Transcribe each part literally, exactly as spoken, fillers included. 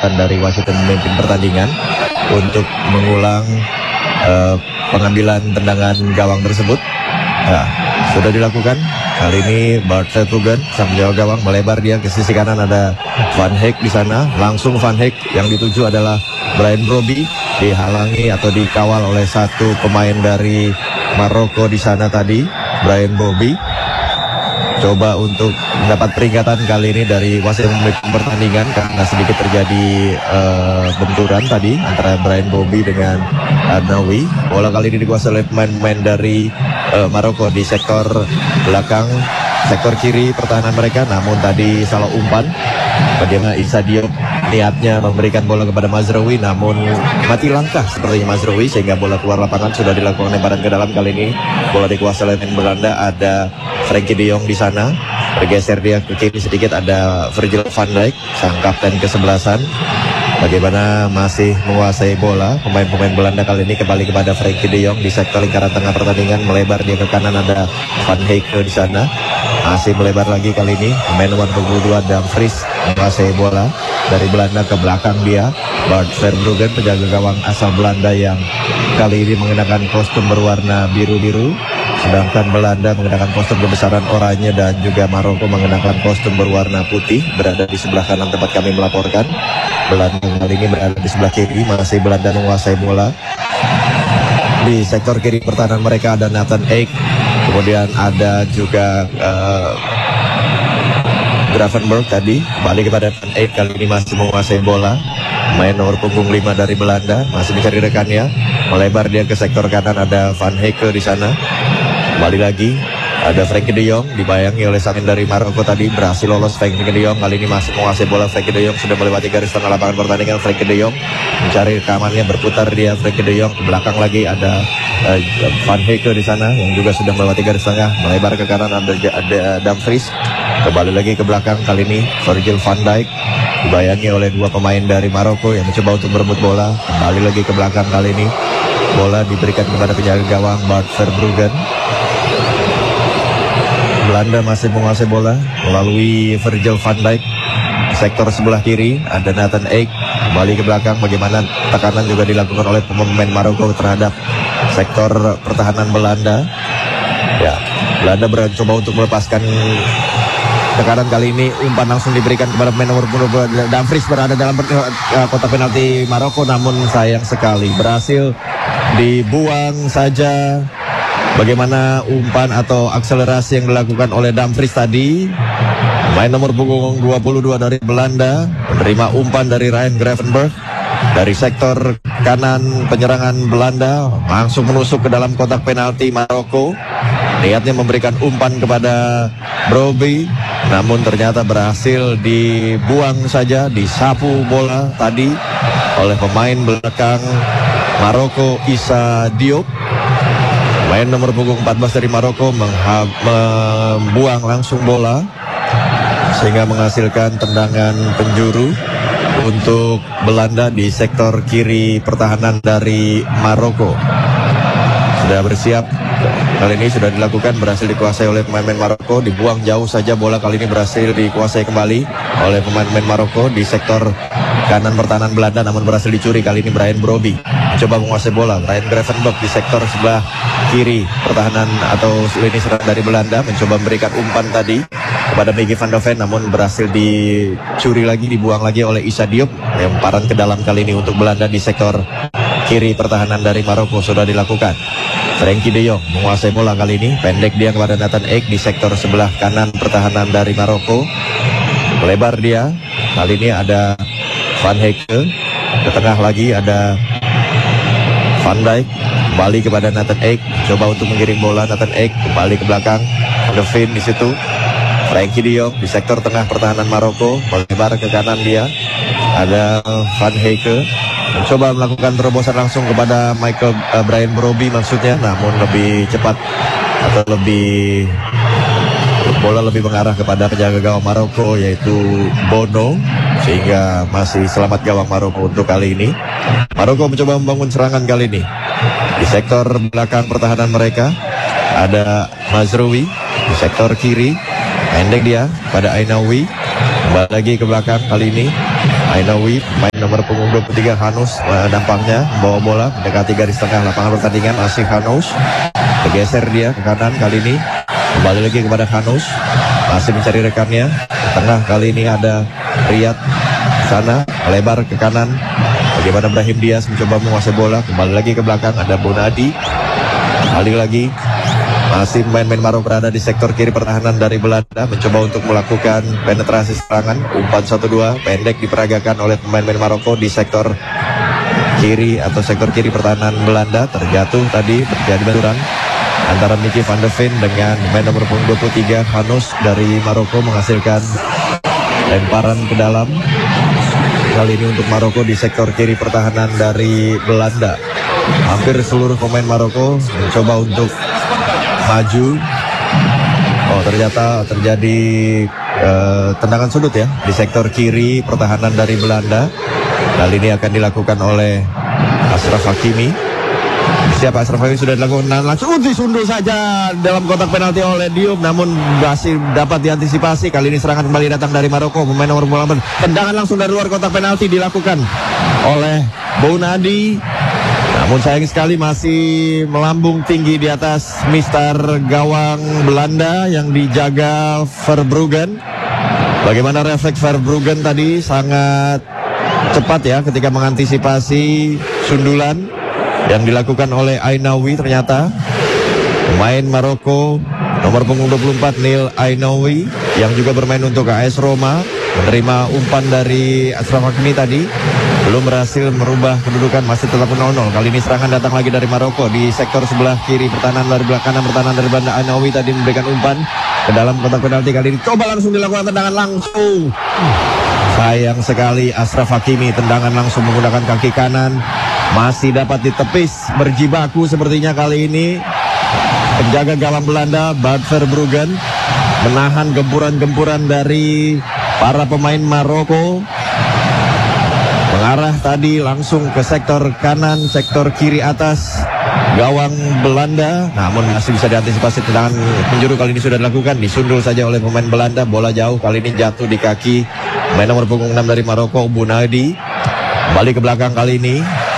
dari wasit yang memimpin pertandingan untuk mengulang uh, pengambilan tendangan gawang tersebut. Nah, sudah dilakukan. Kali ini Bart Verbruggen sang penjaga gawang melebar dia ke sisi kanan, ada Van Heek di sana. Langsung Van Heek yang dituju adalah Brian Brobby, dihalangi atau dikawal oleh satu pemain dari Maroko di sana tadi, Brian Brobby. Coba untuk mendapat peringatan kali ini dari wasit memimpin pertandingan karena sedikit terjadi uh, benturan tadi antara Brian Brobby dengan Adnawi. Bola kali ini dikuasai oleh pemain-pemain dari uh, Maroko di sektor belakang, sektor kiri pertahanan mereka, namun tadi salah umpan. Bagaimana Issa Diop niatnya memberikan bola kepada Mazraoui, namun mati langkah sepertinya Mazraoui sehingga bola keluar lapangan. Sudah dilakukan lemparan ke dalam. Kali ini bola dikuasai oleh pemain Belanda, ada Frenkie de Jong di sana. Bergeser dia ke kiri sedikit, ada Virgil van Dijk sang kapten kesebelasan. Bagaimana masih menguasai bola pemain-pemain Belanda kali ini kembali kepada Frenkie de Jong di sektor lingkaran tengah pertandingan. Melebar dia ke kanan, ada Van Heek di sana. Masih melebar lagi kali ini pemain nomor dua puluh dua Dumfries menguasai bola dari Belanda ke belakang dia. Bart Verbruggen penjaga gawang asal Belanda yang kali ini mengenakan kostum berwarna biru-biru, sedangkan Belanda mengenakan kostum kebesaran oranye dan juga Maroko mengenakan kostum berwarna putih, berada di sebelah kanan tempat kami melaporkan. Belanda kali ini berada di sebelah kiri, masih Belanda menguasai bola. Di sektor kiri pertahanan mereka ada Nathan Ake, kemudian ada juga uh, Gravenberch tadi, balik kepada Nathan Ake, kali ini masih menguasai bola. Main nomor punggung lima dari Belanda, masih mencari rekannya, melebar dia ke sektor kanan, ada Van Heek di sana. Kembali lagi, ada Frenkie de Jong, dibayangi oleh Samin dari Maroko tadi, berhasil lolos Frenkie de Jong, kali ini masih menguasai bola. Frenkie de Jong sudah melewati garis tengah lapangan pertandingan. Frenkie de Jong mencari rekamannya, berputar dia Frenkie de Jong, ke belakang lagi ada uh, Van Heek di sana yang juga sudah melewati garis tengah, melebar ke kanan, ada, ada Dumfries, kembali lagi ke belakang, kali ini Virgil van Dijk dibayangi oleh dua pemain dari Maroko yang mencoba untuk merebut bola. Kembali lagi ke belakang, kali ini bola diberikan kepada penjaga gawang Bart Verbruggen. Belanda masih menguasai bola melalui Virgil van Dijk. Sektor sebelah kiri ada Nathan Ake, kembali ke belakang. Bagaimana tekanan juga dilakukan oleh pemain Maroko terhadap sektor pertahanan Belanda. Ya, Belanda mencoba untuk melepaskan tekanan. Kali ini umpan langsung diberikan kepada pemain nomor dua puluh. Dumfries berada dalam uh, kotak penalti Maroko, namun sayang sekali berhasil dibuang saja. Bagaimana umpan atau akselerasi yang dilakukan oleh Dumfries tadi. Pemain nomor punggung dua puluh dua dari Belanda menerima umpan dari Ryan Gravenberch dari sektor kanan penyerangan Belanda, langsung menusuk ke dalam kotak penalti Maroko. Niatnya memberikan umpan kepada Brobby, namun ternyata berhasil dibuang saja, disapu bola tadi oleh pemain belakang Maroko, Issa Diop. Pemain nomor punggung empat belas dari Maroko membuang langsung bola sehingga menghasilkan tendangan penjuru untuk Belanda di sektor kiri pertahanan dari Maroko. Sudah bersiap. Kali ini sudah dilakukan, berhasil dikuasai oleh pemain-pemain Maroko. Dibuang jauh saja bola, kali ini berhasil dikuasai kembali oleh pemain-pemain Maroko di sektor kanan pertahanan Belanda, namun berhasil dicuri. Kali ini Brian Brobby coba menguasai bola. Ryan Gravenberch di sektor sebelah kiri pertahanan atau lini serang dari Belanda mencoba memberikan umpan tadi kepada Mickey van de Ven, namun berhasil dicuri lagi, dibuang lagi oleh Issa Diop. Lemparan ke dalam kali ini untuk Belanda di sektor kiri pertahanan dari Maroko sudah dilakukan. Frenkie de Jong menguasai bola kali ini, pendek dia kepada Nathan Ake di sektor sebelah kanan pertahanan dari Maroko. Melebar dia, kali ini ada Van Heek, ke tengah lagi ada Van Dijk, kembali kepada Nathan Ake, coba untuk mengirim bola. Nathan Ake kembali ke belakang, Van de Ven di situ. Frenkie de Jong di sektor tengah pertahanan Maroko, melebar ke kanan dia, ada Van Heek, mencoba melakukan terobosan langsung kepada Michael uh, Brian Brobby maksudnya, namun lebih cepat atau lebih bola lebih mengarah kepada penjaga gawang Maroko yaitu Bono, sehingga masih selamat gawang Maroko untuk kali ini. Maroko mencoba membangun serangan kali ini di sektor belakang pertahanan mereka. Ada Mazraoui di sektor kiri, pendek dia pada Ainaoui, kembali lagi ke belakang. Kali ini Ainawi, main nomor punggung dua puluh tiga Hanus, uh, nampaknya bawa bola mendekati garis tengah lapangan pertandingan. Masih Hanus, bergeser dia ke kanan kali ini, kembali lagi kepada Hanus, masih mencari rekannya. Di tengah kali ini ada Riyad, sana lebar ke kanan. Bagaimana Brahim Diaz mencoba menguasai bola, kembali lagi ke belakang ada Bonadi, kembali lagi. Masih main-main Maroko berada di sektor kiri pertahanan dari Belanda, mencoba untuk melakukan penetrasi serangan. Umpan satu dua pendek diperagakan oleh pemain-pemain Maroko di sektor kiri atau sektor kiri pertahanan Belanda. Terjatuh tadi, terjadi benturan antara Mickey van de Ven dengan main nomor punggung dua puluh tiga Hanus dari Maroko, menghasilkan lemparan ke dalam. Kali ini untuk Maroko di sektor kiri pertahanan dari Belanda. Hampir seluruh pemain Maroko mencoba untuk maju. Oh, ternyata terjadi uh, tendangan sudut ya di sektor kiri pertahanan dari Belanda. Kali ini akan dilakukan oleh Achraf Hakimi. Siapa Achraf Hakimi sudah dilakukan dan langsung disundul saja dalam kotak penalti oleh Diop, namun masih dapat diantisipasi. Kali ini serangan kembali datang dari Maroko. Pemain nomor delapan, tendangan langsung dari luar kotak penalti dilakukan oleh Bonadi. Namun sayang sekali masih melambung tinggi di atas mister gawang Belanda yang dijaga Verbruggen. Bagaimana refleks Verbruggen tadi sangat cepat ya ketika mengantisipasi sundulan yang dilakukan oleh Ainawi. Ternyata pemain Maroko nomor punggung dua puluh empat Neil Ainawi yang juga bermain untuk A S Roma menerima umpan dari Achraf Hakimi tadi, belum berhasil merubah kedudukan, masih tetap nol nol. Kali ini serangan datang lagi dari Maroko di sektor sebelah kiri pertahanan dari belakang kanan pertahanan dari Belanda. Ainawi tadi memberikan umpan ke dalam kotak penalti. Kali ini coba langsung dilakukan tendangan langsung. Sayang sekali Achraf Hakimi, tendangan langsung menggunakan kaki kanan, masih dapat ditepis. Berjibaku sepertinya kali ini penjaga gawang Belanda Bart Verbruggen menahan gempuran-gempuran dari para pemain Maroko. Mengarah tadi langsung ke sektor kanan, sektor kiri atas gawang Belanda. Namun masih bisa diantisipasi. Tendangan penjuru kali ini sudah dilakukan, disundul saja oleh pemain Belanda. Bola jauh kali ini jatuh di kaki main nomor punggung enam dari Maroko, Bonadi. Kembali ke belakang kali ini.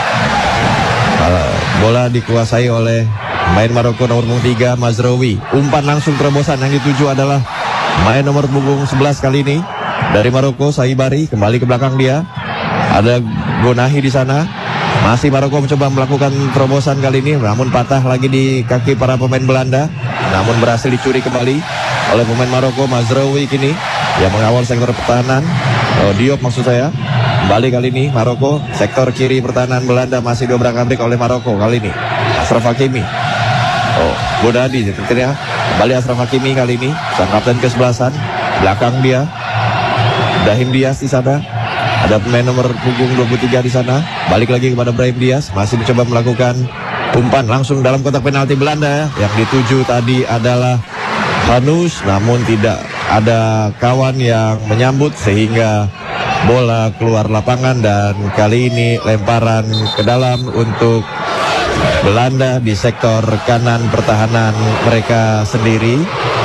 Bola dikuasai oleh main Maroko nomor punggung tiga Mazraoui. Umpan langsung terobosan, yang dituju adalah main nomor punggung sebelas kali ini dari Maroko, Saibari. Kembali ke belakang dia. Ada Gonahi di sana. Masih Maroko mencoba melakukan terobosan kali ini, namun patah lagi di kaki para pemain Belanda. Namun berhasil dicuri kembali oleh pemain Maroko, Mazraoui kini yang mengawal sektor pertahanan. Oh, Diop maksud saya. Kembali kali ini Maroko, sektor kiri pertahanan Belanda masih diobrak-abrik oleh Maroko kali ini. Achraf Hakimi. Oh, Bonadi sepertinya. Kembali Achraf Hakimi kali ini, sang kapten kesebelasan. Belakang dia Brahim Diaz di sana. Ada pemain nomor punggung dua puluh tiga di sana. Balik lagi kepada Brahim Diaz, masih mencoba melakukan umpan langsung dalam kotak penalti Belanda. Yang dituju tadi adalah Hanus, namun tidak ada kawan yang menyambut sehingga bola keluar lapangan. Dan kali ini lemparan ke dalam untuk Belanda di sektor kanan pertahanan mereka sendiri.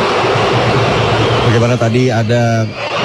Bagaimana tadi ada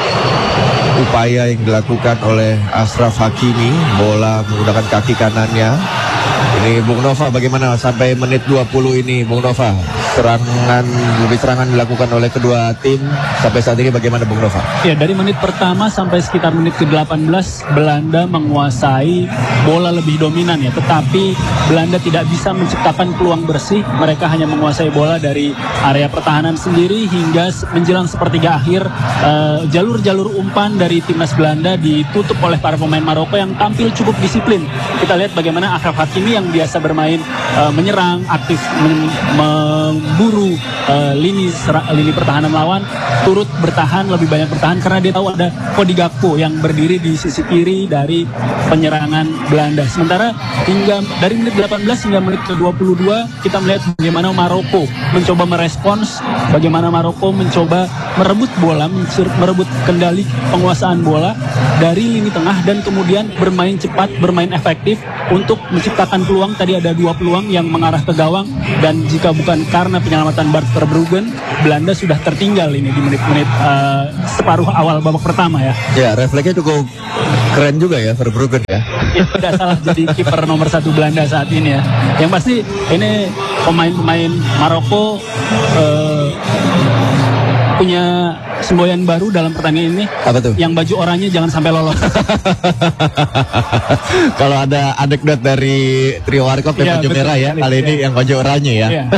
upaya yang dilakukan oleh Achraf Hakimi, bola menggunakan kaki kanannya. Ini Bung Nova, bagaimana sampai menit dua puluh ini Bung Nova? Serangan, lebih serangan dilakukan oleh kedua tim sampai saat ini, bagaimana Bung Nova? Ya, dari menit pertama sampai sekitar menit ke delapan belas Belanda menguasai bola lebih dominan ya, tetapi Belanda tidak bisa menciptakan peluang bersih. Mereka hanya menguasai bola dari area pertahanan sendiri hingga menjelang sepertiga akhir. uh, jalur-jalur umpan dari timnas Belanda ditutup oleh para pemain Maroko yang tampil cukup disiplin. Kita lihat bagaimana Achraf Hakimi yang biasa bermain uh, menyerang, aktif memburu uh, lini lini pertahanan lawan, turut bertahan, lebih banyak bertahan karena dia tahu ada Cody Gakpo yang berdiri di sisi kiri dari penyerangan Belanda. Sementara hingga dari menit delapan belas hingga menit ke dua puluh dua kita melihat bagaimana Maroko mencoba merespons, bagaimana Maroko mencoba merebut bola, merebut kendali penguasaan bola dari lini tengah dan kemudian bermain cepat, bermain efektif untuk menciptakan peluang. Tadi ada dua peluang yang mengarah ke gawang, dan jika bukan karena karena penyelamatan Bart Verbruggen, Belanda sudah tertinggal ini di menit-menit uh, separuh awal babak pertama ya. Ya, refleksnya cukup keren juga ya Verbruggen ya. Ya, tidak salah jadi kiper nomor satu Belanda saat ini ya. Yang pasti ini pemain-pemain Maroko uh, punya semboyan baru dalam pertandingan ini. Apa tuh? Yang baju oranye jangan sampai lolos. Kalau ada anekdot dari trio Warkop yang Ya, baju betul merah ya, sekali. kali ini Ya. yang baju oranye ya. Ya.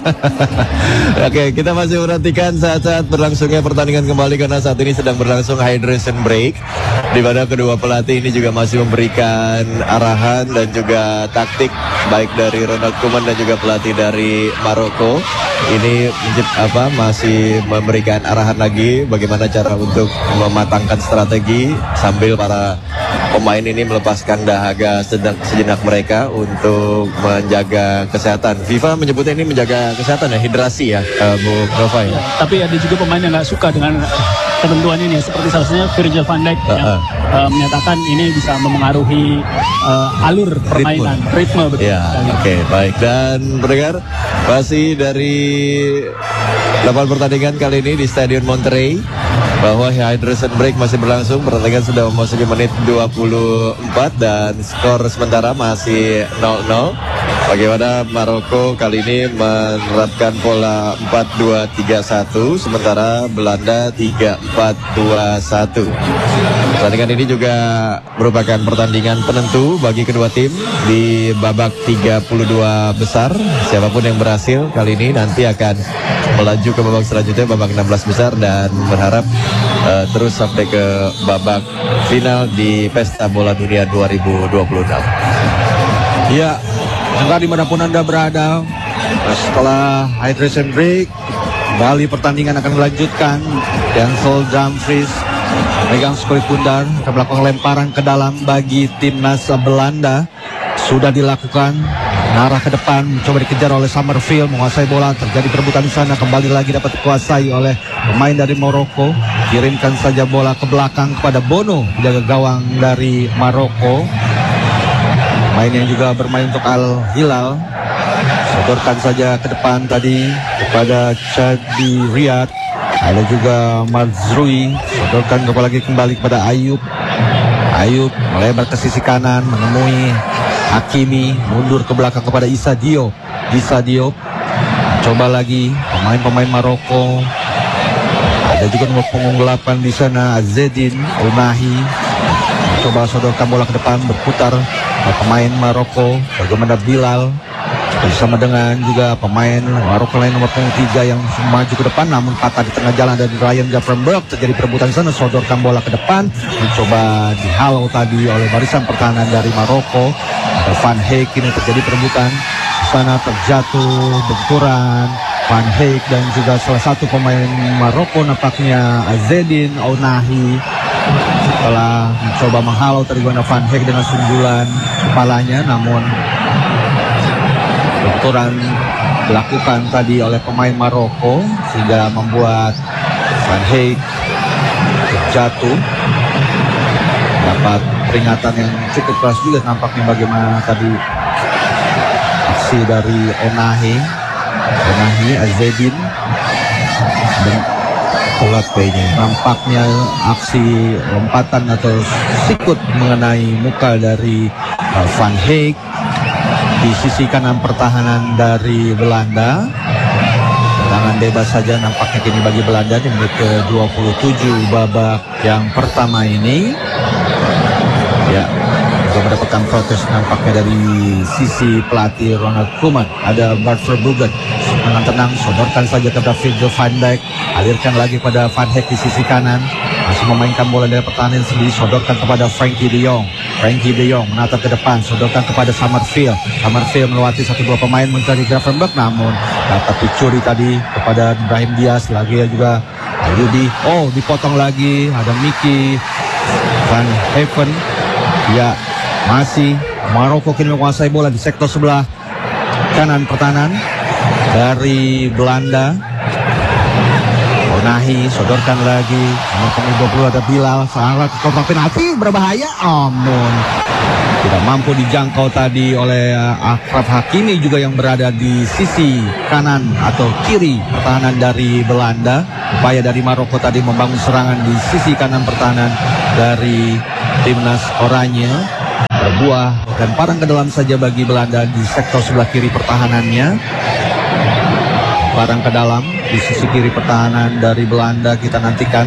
Oke, kita masih perhatikan saat-saat berlangsungnya pertandingan kembali karena saat ini sedang berlangsung hydration break, di mana kedua pelatih ini juga masih memberikan arahan dan juga taktik baik dari Ronald Koeman dan juga pelatih dari Maroko. Ini menjadi apa masih memberikan arahan lagi bagaimana cara untuk mematangkan strategi sambil para pemain ini melepaskan dahaga sedang sejenak mereka untuk menjaga kesehatan. FIFA menyebutnya ini menjaga kesehatan ya, hidrasi ya, uh, Bu Nova ya. Tapi ada juga pemain yang nggak suka dengan ketentuan ini ya. Seperti salah satunya Virgil van Dijk yang Uh-uh. uh, menyatakan ini bisa memengaruhi uh, alur permainan, ritme, betul. Ya, sekali. oke, baik. Dan pendengar, masih dari lapangan pertandingan kali ini di Stadion Monterrey, bahwa hydration break masih berlangsung. Pertandingan sudah memasuki menit dua puluh empat dan skor sementara masih nol nol. Bagaimana Maroko kali ini menerapkan pola empat dua tiga satu, sementara Belanda tiga empat dua satu. Pertandingan ini juga merupakan pertandingan penentu bagi kedua tim di babak tiga puluh dua besar. Siapapun yang berhasil kali ini nanti akan melaju ke babak selanjutnya, babak enam belas besar, dan berharap uh, terus sampai ke babak final di Pesta Bola Dunia dua ribu dua puluh enam. Ya, enggak dimanapun Anda berada, setelah hydration break, kembali pertandingan akan dilanjutkan. Denzel Dumfries megang skor pundar, akan melakukan lemparan ke dalam bagi timnas Belanda. Sudah dilakukan, mengarah ke depan, mencoba dikejar oleh Summerfield, menguasai bola, terjadi perebutan di sana, kembali lagi dapat dikuasai oleh pemain dari Maroko. Kirimkan saja bola ke belakang kepada Bono, penjaga gawang dari Maroko. Main yang juga bermain untuk Al Hilal. Sodorkan saja ke depan tadi kepada Chadi Riyad. Ada juga Mazrui. Sodorkan kembali lagi kembali kepada Ayub. Ayub melebar ke sisi kanan menemui Hakimi, mundur ke belakang kepada Issa Diop. Issa Diop coba lagi pemain-pemain Maroko. Ada juga nomor punggung delapan di sana, Azzedine Ounahi. Coba sodorkan bola ke depan, berputar pemain Maroko, bagaimana Bilal bersama dengan juga pemain Maroko lain nomor punggung tiga yang maju ke depan, namun patah di tengah jalan dari Ryan Gravenberch. Terjadi perebutan di sana, sodorkan bola ke depan, mencoba dihalau tadi oleh barisan pertahanan dari Maroko. Ada Van Heek, ini terjadi perebutan di sana, terjatuh benturan Van Heek dan juga salah satu pemain Maroko nampaknya Azzedine Ounahi. Setelah mencoba menghalau tadi Van Heek dengan sundulan kepalanya, namun benturan dilakukan tadi oleh pemain Maroko sehingga membuat Van Heek terjatuh. Dapat peringatan yang cukup keras juga nampaknya bagaimana tadi aksi dari Ounahi. Ounahi, Azzedine dan Polat kayaknya. Nampaknya aksi lompatan atau sikut mengenai muka dari uh, Van Heek di sisi kanan pertahanan dari Belanda. Tendangan bebas saja nampaknya kini bagi Belanda di menit ke dua puluh tujuh babak yang pertama ini. Ya, juga mendapatkan protes nampaknya dari sisi pelatih Ronald Koeman. Ada Bart Verbruggen dengan tenang sodorkan saja kepada Virgil van Dijk, alirkan lagi pada Van Heek di sisi kanan, masih memainkan bola dari pertahanan sendiri, sodorkan kepada Frankie de Jong. Frankie de Jong menatap ke depan, sodorkan kepada Summerfield. Summerfield melewati satu dua pemain mencari Gravenberch, namun dapat dicuri tadi kepada Brahim Diaz. Lagi juga Ayudi, oh dipotong lagi, ada Mickey Van Heaven. Ya, masih Maroko kini menguasai bola di sektor sebelah kanan pertahanan dari Belanda. Ounahi sodorkan lagi, nomor dua puluh ada Bilal, sangat kotak penalti berbahaya, namun Tidak mampu dijangkau tadi oleh uh, Achraf Hakimi juga yang berada di sisi kanan atau kiri pertahanan dari Belanda. Upaya dari Maroko tadi membangun serangan di sisi kanan pertahanan dari timnas Oranye berbuah dan parang ke dalam saja bagi Belanda di sektor sebelah kiri pertahanannya. Parang ke dalam di sisi kiri pertahanan dari Belanda, kita nantikan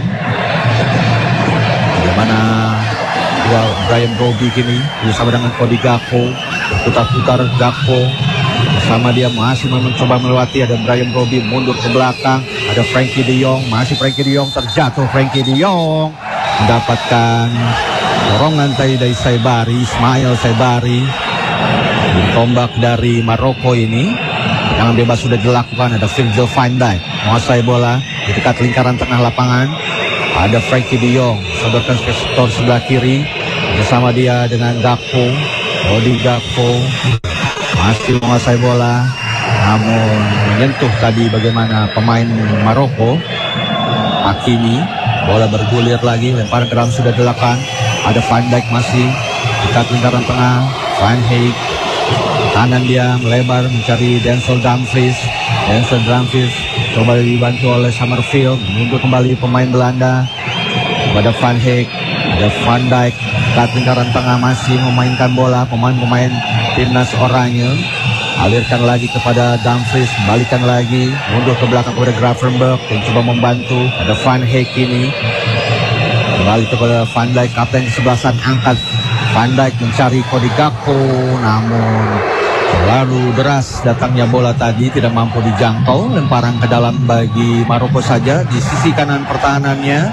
bagaimana ya, Brian Robbie kini bersama dengan Cody Gakpo, berputar-putar Gakpo bersama dia masih mencoba melewati. Ada Brian Robbie mundur ke belakang, ada Frankie De Jong, masih Frankie De Jong terjatuh. Frankie De Jong mendapatkan dorongan tadi dari Saibari, Ismail Saibari. Tombak dari Maroko ini yang bebas sudah dilakukan. Ada Virgil van Dijk menguasai bola di dekat lingkaran tengah lapangan. Ada Frankie De Jong sodorkan ke sektor sebelah kiri bersama dia dengan Gakpo. Cody Gakpo masih menguasai bola, namun menyentuh tadi bagaimana pemain Maroko. Hakimi, bola bergulir lagi, lemparan ke dalam sudah dilakukan. Ada Van Dijk masih dekat lingkaran tengah. Van Dijk kanan dia melebar mencari Denzel Dumfries. Denzel Dumfries coba dibantu oleh Summerfield, mundur kembali pemain Belanda kepada Van Dijk. Ada Van Dijk dekat lingkaran tengah masih memainkan bola pemain-pemain timnas Oranye. Alirkan lagi kepada Dumfries, kembalikan lagi, mundur ke belakang kepada Gravenberch yang coba membantu. Ada Van Dijk ini kembali kepada Van Dijk, kapten kesebelasan angkat. Van Dijk mencari Cody Gakpo, namun terlalu deras datangnya bola tadi, tidak mampu dijangkau. Lemparan ke dalam bagi Maroko saja di sisi kanan pertahanannya.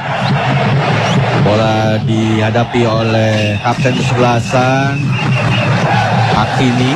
Bola dihadapi oleh kapten kesebelasan Hakimi.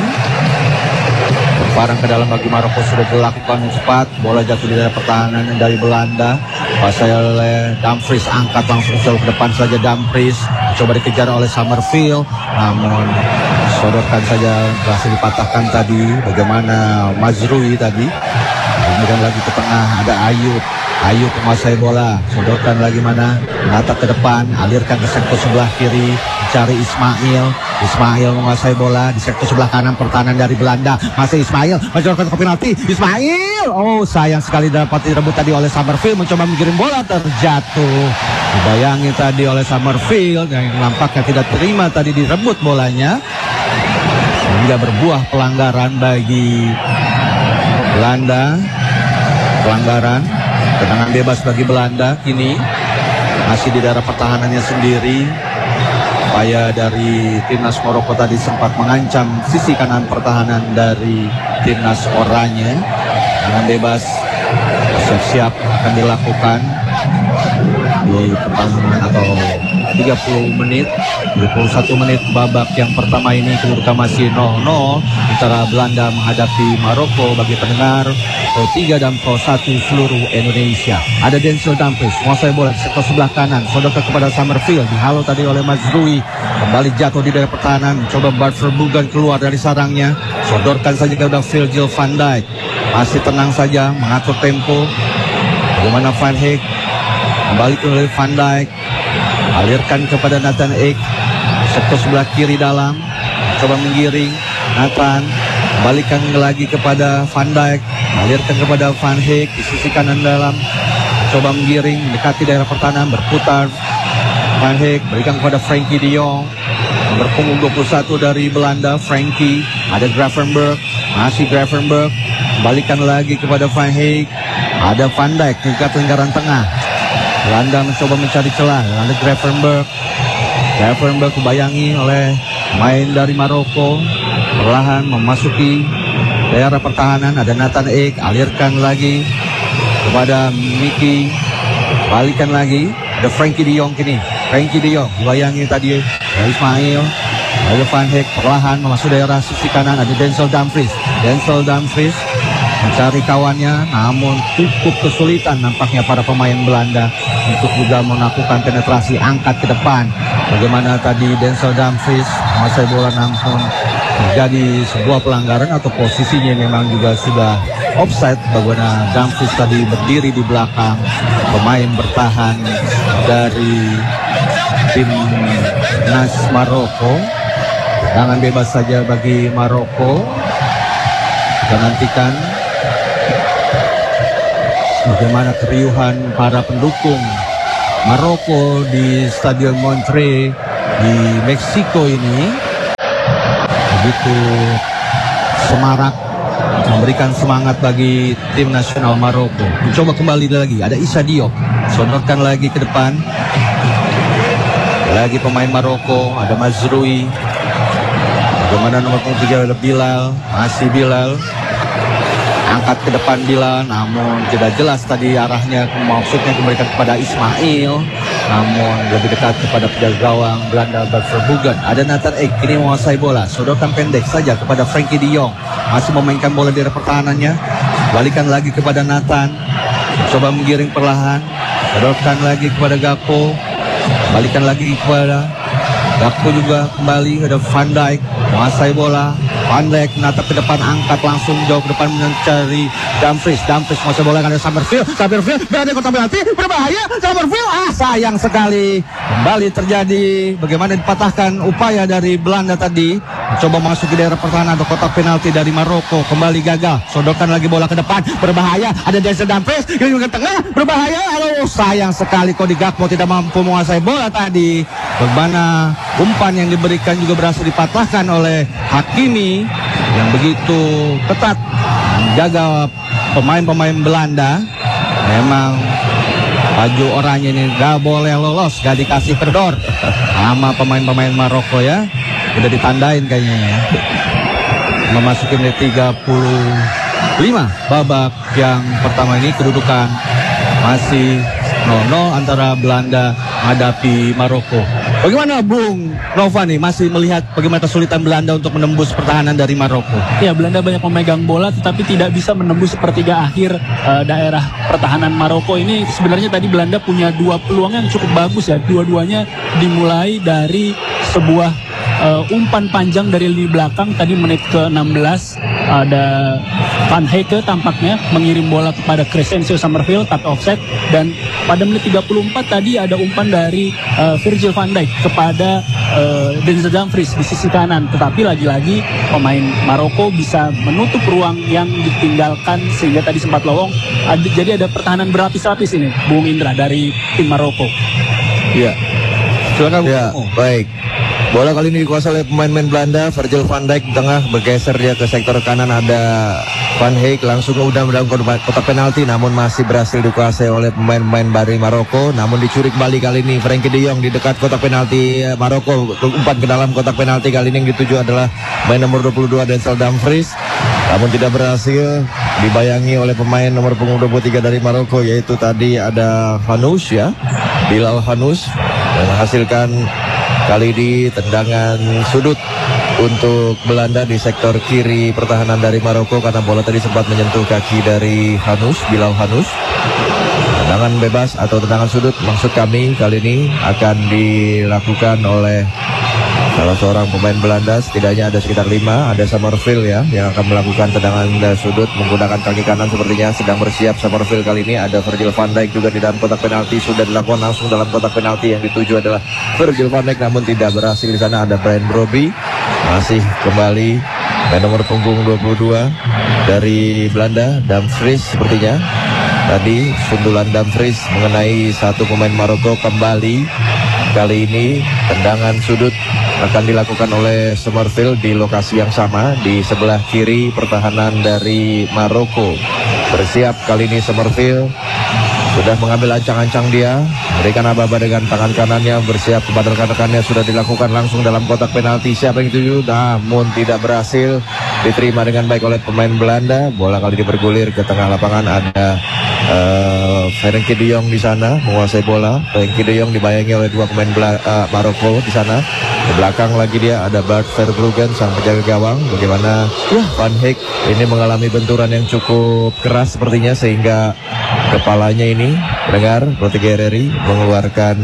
Lemparan ke dalam bagi Maroko sudah dilakukan cepat. Bola jatuh di dalam pertahanan dari Belanda. Pasal oleh Dumfries, angkat langsung jauh ke depan saja Dumfries. Coba dikejar oleh Summerfield, namun sodorkan saja, berhasil dipatahkan tadi. Bagaimana Mazrui tadi, kemudian lagi ke tengah ada Ayub. Ayub menguasai bola, sodorkan lagi mana, menata ke depan, alirkan ke sektor sebelah kiri, mencari Ismail. Ismail menguasai bola di sektor sebelah kanan pertahanan dari Belanda. Masih Ismail, mencoba ke penalti. Ismail, oh sayang sekali dapat direbut tadi oleh Summerfield, mencoba mengirim bola terjatuh. Dibayangi tadi oleh Summerfield yang nampaknya tidak terima tadi direbut bolanya, sehingga berbuah pelanggaran bagi Belanda. Pelanggaran, tendangan bebas bagi Belanda. Kini masih di daerah pertahanannya sendiri. Upaya dari timnas Maroko tadi sempat mengancam sisi kanan pertahanan dari timnas Oranye. Tendangan bebas siap-siap akan dilakukan di pertandingan atau tiga puluh menit, dua puluh satu menit babak yang pertama ini. Kedudukan masih nol nol antara Belanda menghadapi Maroko. Bagi pendengar, Pro tiga dan Pro satu seluruh Indonesia. Ada Denzel Dumfries menguasai bola di sektor sebelah kanan, sodorkan kepada Summerfield, dihalau tadi oleh Mazrui, kembali jatuh di daerah pertahanan. Coba Bart Verbruggen keluar dari sarangnya, sodorkan saja kepada Virgil van Dijk, masih tenang saja mengatur tempo. Bagaimana Van Dijk, kembali ke Van Dijk, alirkan kepada Nathan Ake, sektor sebelah kiri dalam, coba menggiring. Nathan kembalikan lagi kepada Van Dijk, alirkan kepada Van Dijk di sisi kanan dalam, coba menggiring mendekati daerah pertahanan, berputar. Van Dijk berikan kepada Frankie De Jong, nomor punggung dua puluh satu dari Belanda. Frankie, ada Gravenberch, masih Gravenberch, kembalikan lagi kepada Van Dijk. Ada Van Dijk dekat lingkaran tengah. Belanda mencoba mencari celah. Ada Gravenberch. Gravenberch dibayangi oleh main dari Maroko. Perlahan memasuki daerah pertahanan. Ada Nathan Ake, alirkan lagi kepada Miki, balikan lagi. Ada Frankie De Jong kini. Frankie De Jong dibayangi tadi dari Ismail. Ada Van Dijk perlahan memasuki daerah sisi kanan. Ada Denzel Dumfries. Denzel Dumfries mencari kawannya, namun cukup kesulitan nampaknya para pemain Belanda untuk juga melakukan penetrasi, angkat ke depan. Bagaimana tadi Denzel Dumfries menguasai bola, namun terjadi sebuah pelanggaran atau posisinya memang juga sudah offside. Bagaimana Dumfries tadi berdiri di belakang pemain bertahan dari timnas Maroko. Tangan bebas saja bagi Maroko. Kita nantikan bagaimana keriuhan para pendukung Maroko di Stadion Montreux di Meksiko ini. Begitu semarak memberikan semangat bagi tim nasional Maroko. Mencoba kembali lagi, ada Issa Diop, sodorkan lagi ke depan. Lagi pemain Maroko, ada Mazrui. Bagaimana nomor punggung tiga ada Bilal, masih Bilal. Angkat ke depan Bilal, namun tidak jelas tadi arahnya, maksudnya memberikan kepada Ismail, namun lebih dekat kepada penjaga gawang Belanda Bart Verbruggen. Ada Nathan Ake, kini menguasai bola, sodorkan pendek saja kepada Frenkie de Jong, masih memainkan bola di area pertahanannya, balikan lagi kepada Nathan, coba menggiring perlahan, sodorkan lagi kepada Gakpo, balikan lagi kepada Gakpo juga kembali, ada Van Dijk, menguasai bola. Van Dijk menatap ke depan, angkat langsung jauh ke depan mencari Dumfries. Dumfries menguasai bola, ada Summerfield. Summerfield berada di kotak penalti, berbahaya. Summerfield, ah sayang sekali. Kembali terjadi, bagaimana dipatahkan upaya dari Belanda tadi. Coba masuk ke daerah pertahanan atau kotak penalti dari Maroko, kembali gagal. Sodorkan lagi bola ke depan, berbahaya. Ada Denzel Dumfries, yang juga tengah, berbahaya. Aduh, sayang sekali Cody Gakpo tidak mampu menguasai bola tadi. Bagaimana umpan yang diberikan juga berhasil dipatahkan oleh Hakimi yang begitu ketat menjaga pemain-pemain Belanda. Memang baju oranye ini gak boleh lolos, gak dikasih kedor sama pemain-pemain Maroko ya. Udah ditandain kayaknya ya. Memasuki menit tiga puluh lima babak yang pertama ini, kedudukan masih nol nol antara Belanda menghadapi Maroko. Bagaimana Bung Nova nih, masih melihat bagaimana kesulitan Belanda untuk menembus pertahanan dari Maroko? Ya, Belanda banyak memegang bola tetapi tidak bisa menembus sepertiga akhir uh, daerah pertahanan Maroko ini. Sebenarnya tadi Belanda punya dua peluang yang cukup bagus ya. Dua-duanya dimulai dari sebuah uh, umpan panjang dari lini belakang. Tadi menit ke enam belas ada Van Heke tampaknya mengirim bola kepada Crescencio Summerfield tapi offside. Dan pada menit tiga puluh empat tadi ada umpan dari uh, Virgil van Dijk kepada uh, Denzel Dumfries di sisi kanan, tetapi lagi-lagi pemain Maroko bisa menutup ruang yang ditinggalkan sehingga tadi sempat lowong. Ada, jadi ada pertahanan berlapis-lapis ini, Bung Indra, dari tim Maroko. Iya. Silakan. Ya, oh. baik. Bola kali ini dikuasai oleh pemain-pemain Belanda. Virgil van Dijk di tengah, bergeser dia ke sektor kanan, ada Van Heke langsung udah dalam kotak penalti, namun masih berhasil dikuasai oleh pemain-pemain dari Maroko. Namun dicuri kembali kali ini Frenkie de Jong di dekat kotak penalti Maroko. Umpan ke dalam kotak penalti kali ini yang dituju adalah pemain nomor dua puluh dua Denzel Dumfries, namun tidak berhasil dibayangi oleh pemain nomor punggung dua puluh tiga dari Maroko, yaitu tadi ada Hanous ya, Bilal Hanous, dan menghasilkan kali ini tendangan sudut untuk Belanda di sektor kiri pertahanan dari Maroko, karena bola tadi sempat menyentuh kaki dari Hanous, Bilal Hanous. Tendangan bebas atau tendangan sudut maksud kami kali ini akan dilakukan oleh salah seorang pemain Belanda. Setidaknya ada sekitar lima. Ada Summerfield ya yang akan melakukan tendangan sudut menggunakan kaki kanan, sepertinya sedang bersiap Summerfield kali ini. Ada Virgil van Dijk juga di dalam kotak penalti, sudah dilakukan langsung dalam kotak penalti. Yang dituju adalah Virgil van Dijk namun tidak berhasil. Di sana ada Brian Brobby, masih kembali dan nomor punggung dua puluh dua dari Belanda, Dumfries sepertinya. Tadi sundulan Dumfries mengenai satu pemain Maroko. Kembali kali ini tendangan sudut akan dilakukan oleh Summerfield di lokasi yang sama di sebelah kiri pertahanan dari Maroko. Bersiap kali ini Summerfield, sudah mengambil ancang-ancang dia, berikan aba-aba dengan tangan kanannya, bersiap kepada rekan-rekannya, sudah dilakukan langsung dalam kotak penalti. Siapa yang dituju? Namun tidak berhasil diterima dengan baik oleh pemain Belanda. Bola kali ini bergulir ke tengah lapangan. Ada uh, Frenkie de Jong di sana menguasai bola. Frenkie de Jong dibayangi oleh dua pemain Bela uh, Maroko di sana. Di belakang lagi dia ada Bart Verbruggen, sang penjaga gawang. Bagaimana ya, Van Heke ini mengalami benturan yang cukup keras sepertinya, sehingga kepalanya ini mendengar Rodrigo Herrera mengeluarkan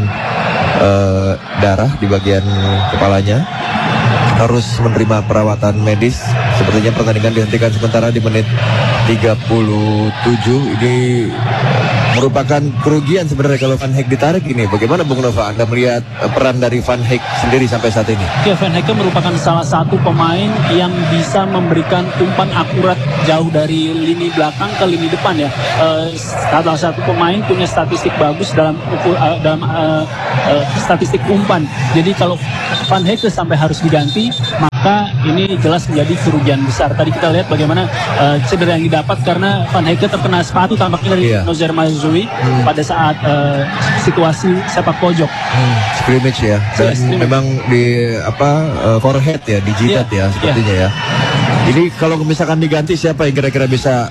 uh, darah di bagian kepalanya, harus menerima perawatan medis. Sepertinya pertandingan dihentikan sementara di menit tiga puluh tujuh. Ini merupakan kerugian sebenarnya kalau Van Hek ditarik ini. Bagaimana Bung Nova, Anda melihat uh, peran dari Van Hek sendiri sampai saat ini? Ya, Van Hecke merupakan salah satu pemain yang bisa memberikan umpan akurat jauh dari lini belakang ke lini depan ya. Uh, salah satu pemain punya statistik bagus dalam ukur, uh, dalam uh, uh, statistik umpan. Jadi kalau Van Hecke sampai harus diganti, maka ini jelas menjadi kerugian besar. Tadi kita lihat bagaimana uh, cedera yang didapat karena Van Hecke terkena sepatu tampaknya dari yeah. Nozer Mazraoui hmm. pada saat uh, situasi sepak pojok. Hmm, scrimmage ya. Dan Yes, memang di apa uh, forehead ya, dijidat yeah. ya sepertinya yeah. ya. Ini kalau misalkan diganti, siapa yang kira-kira bisa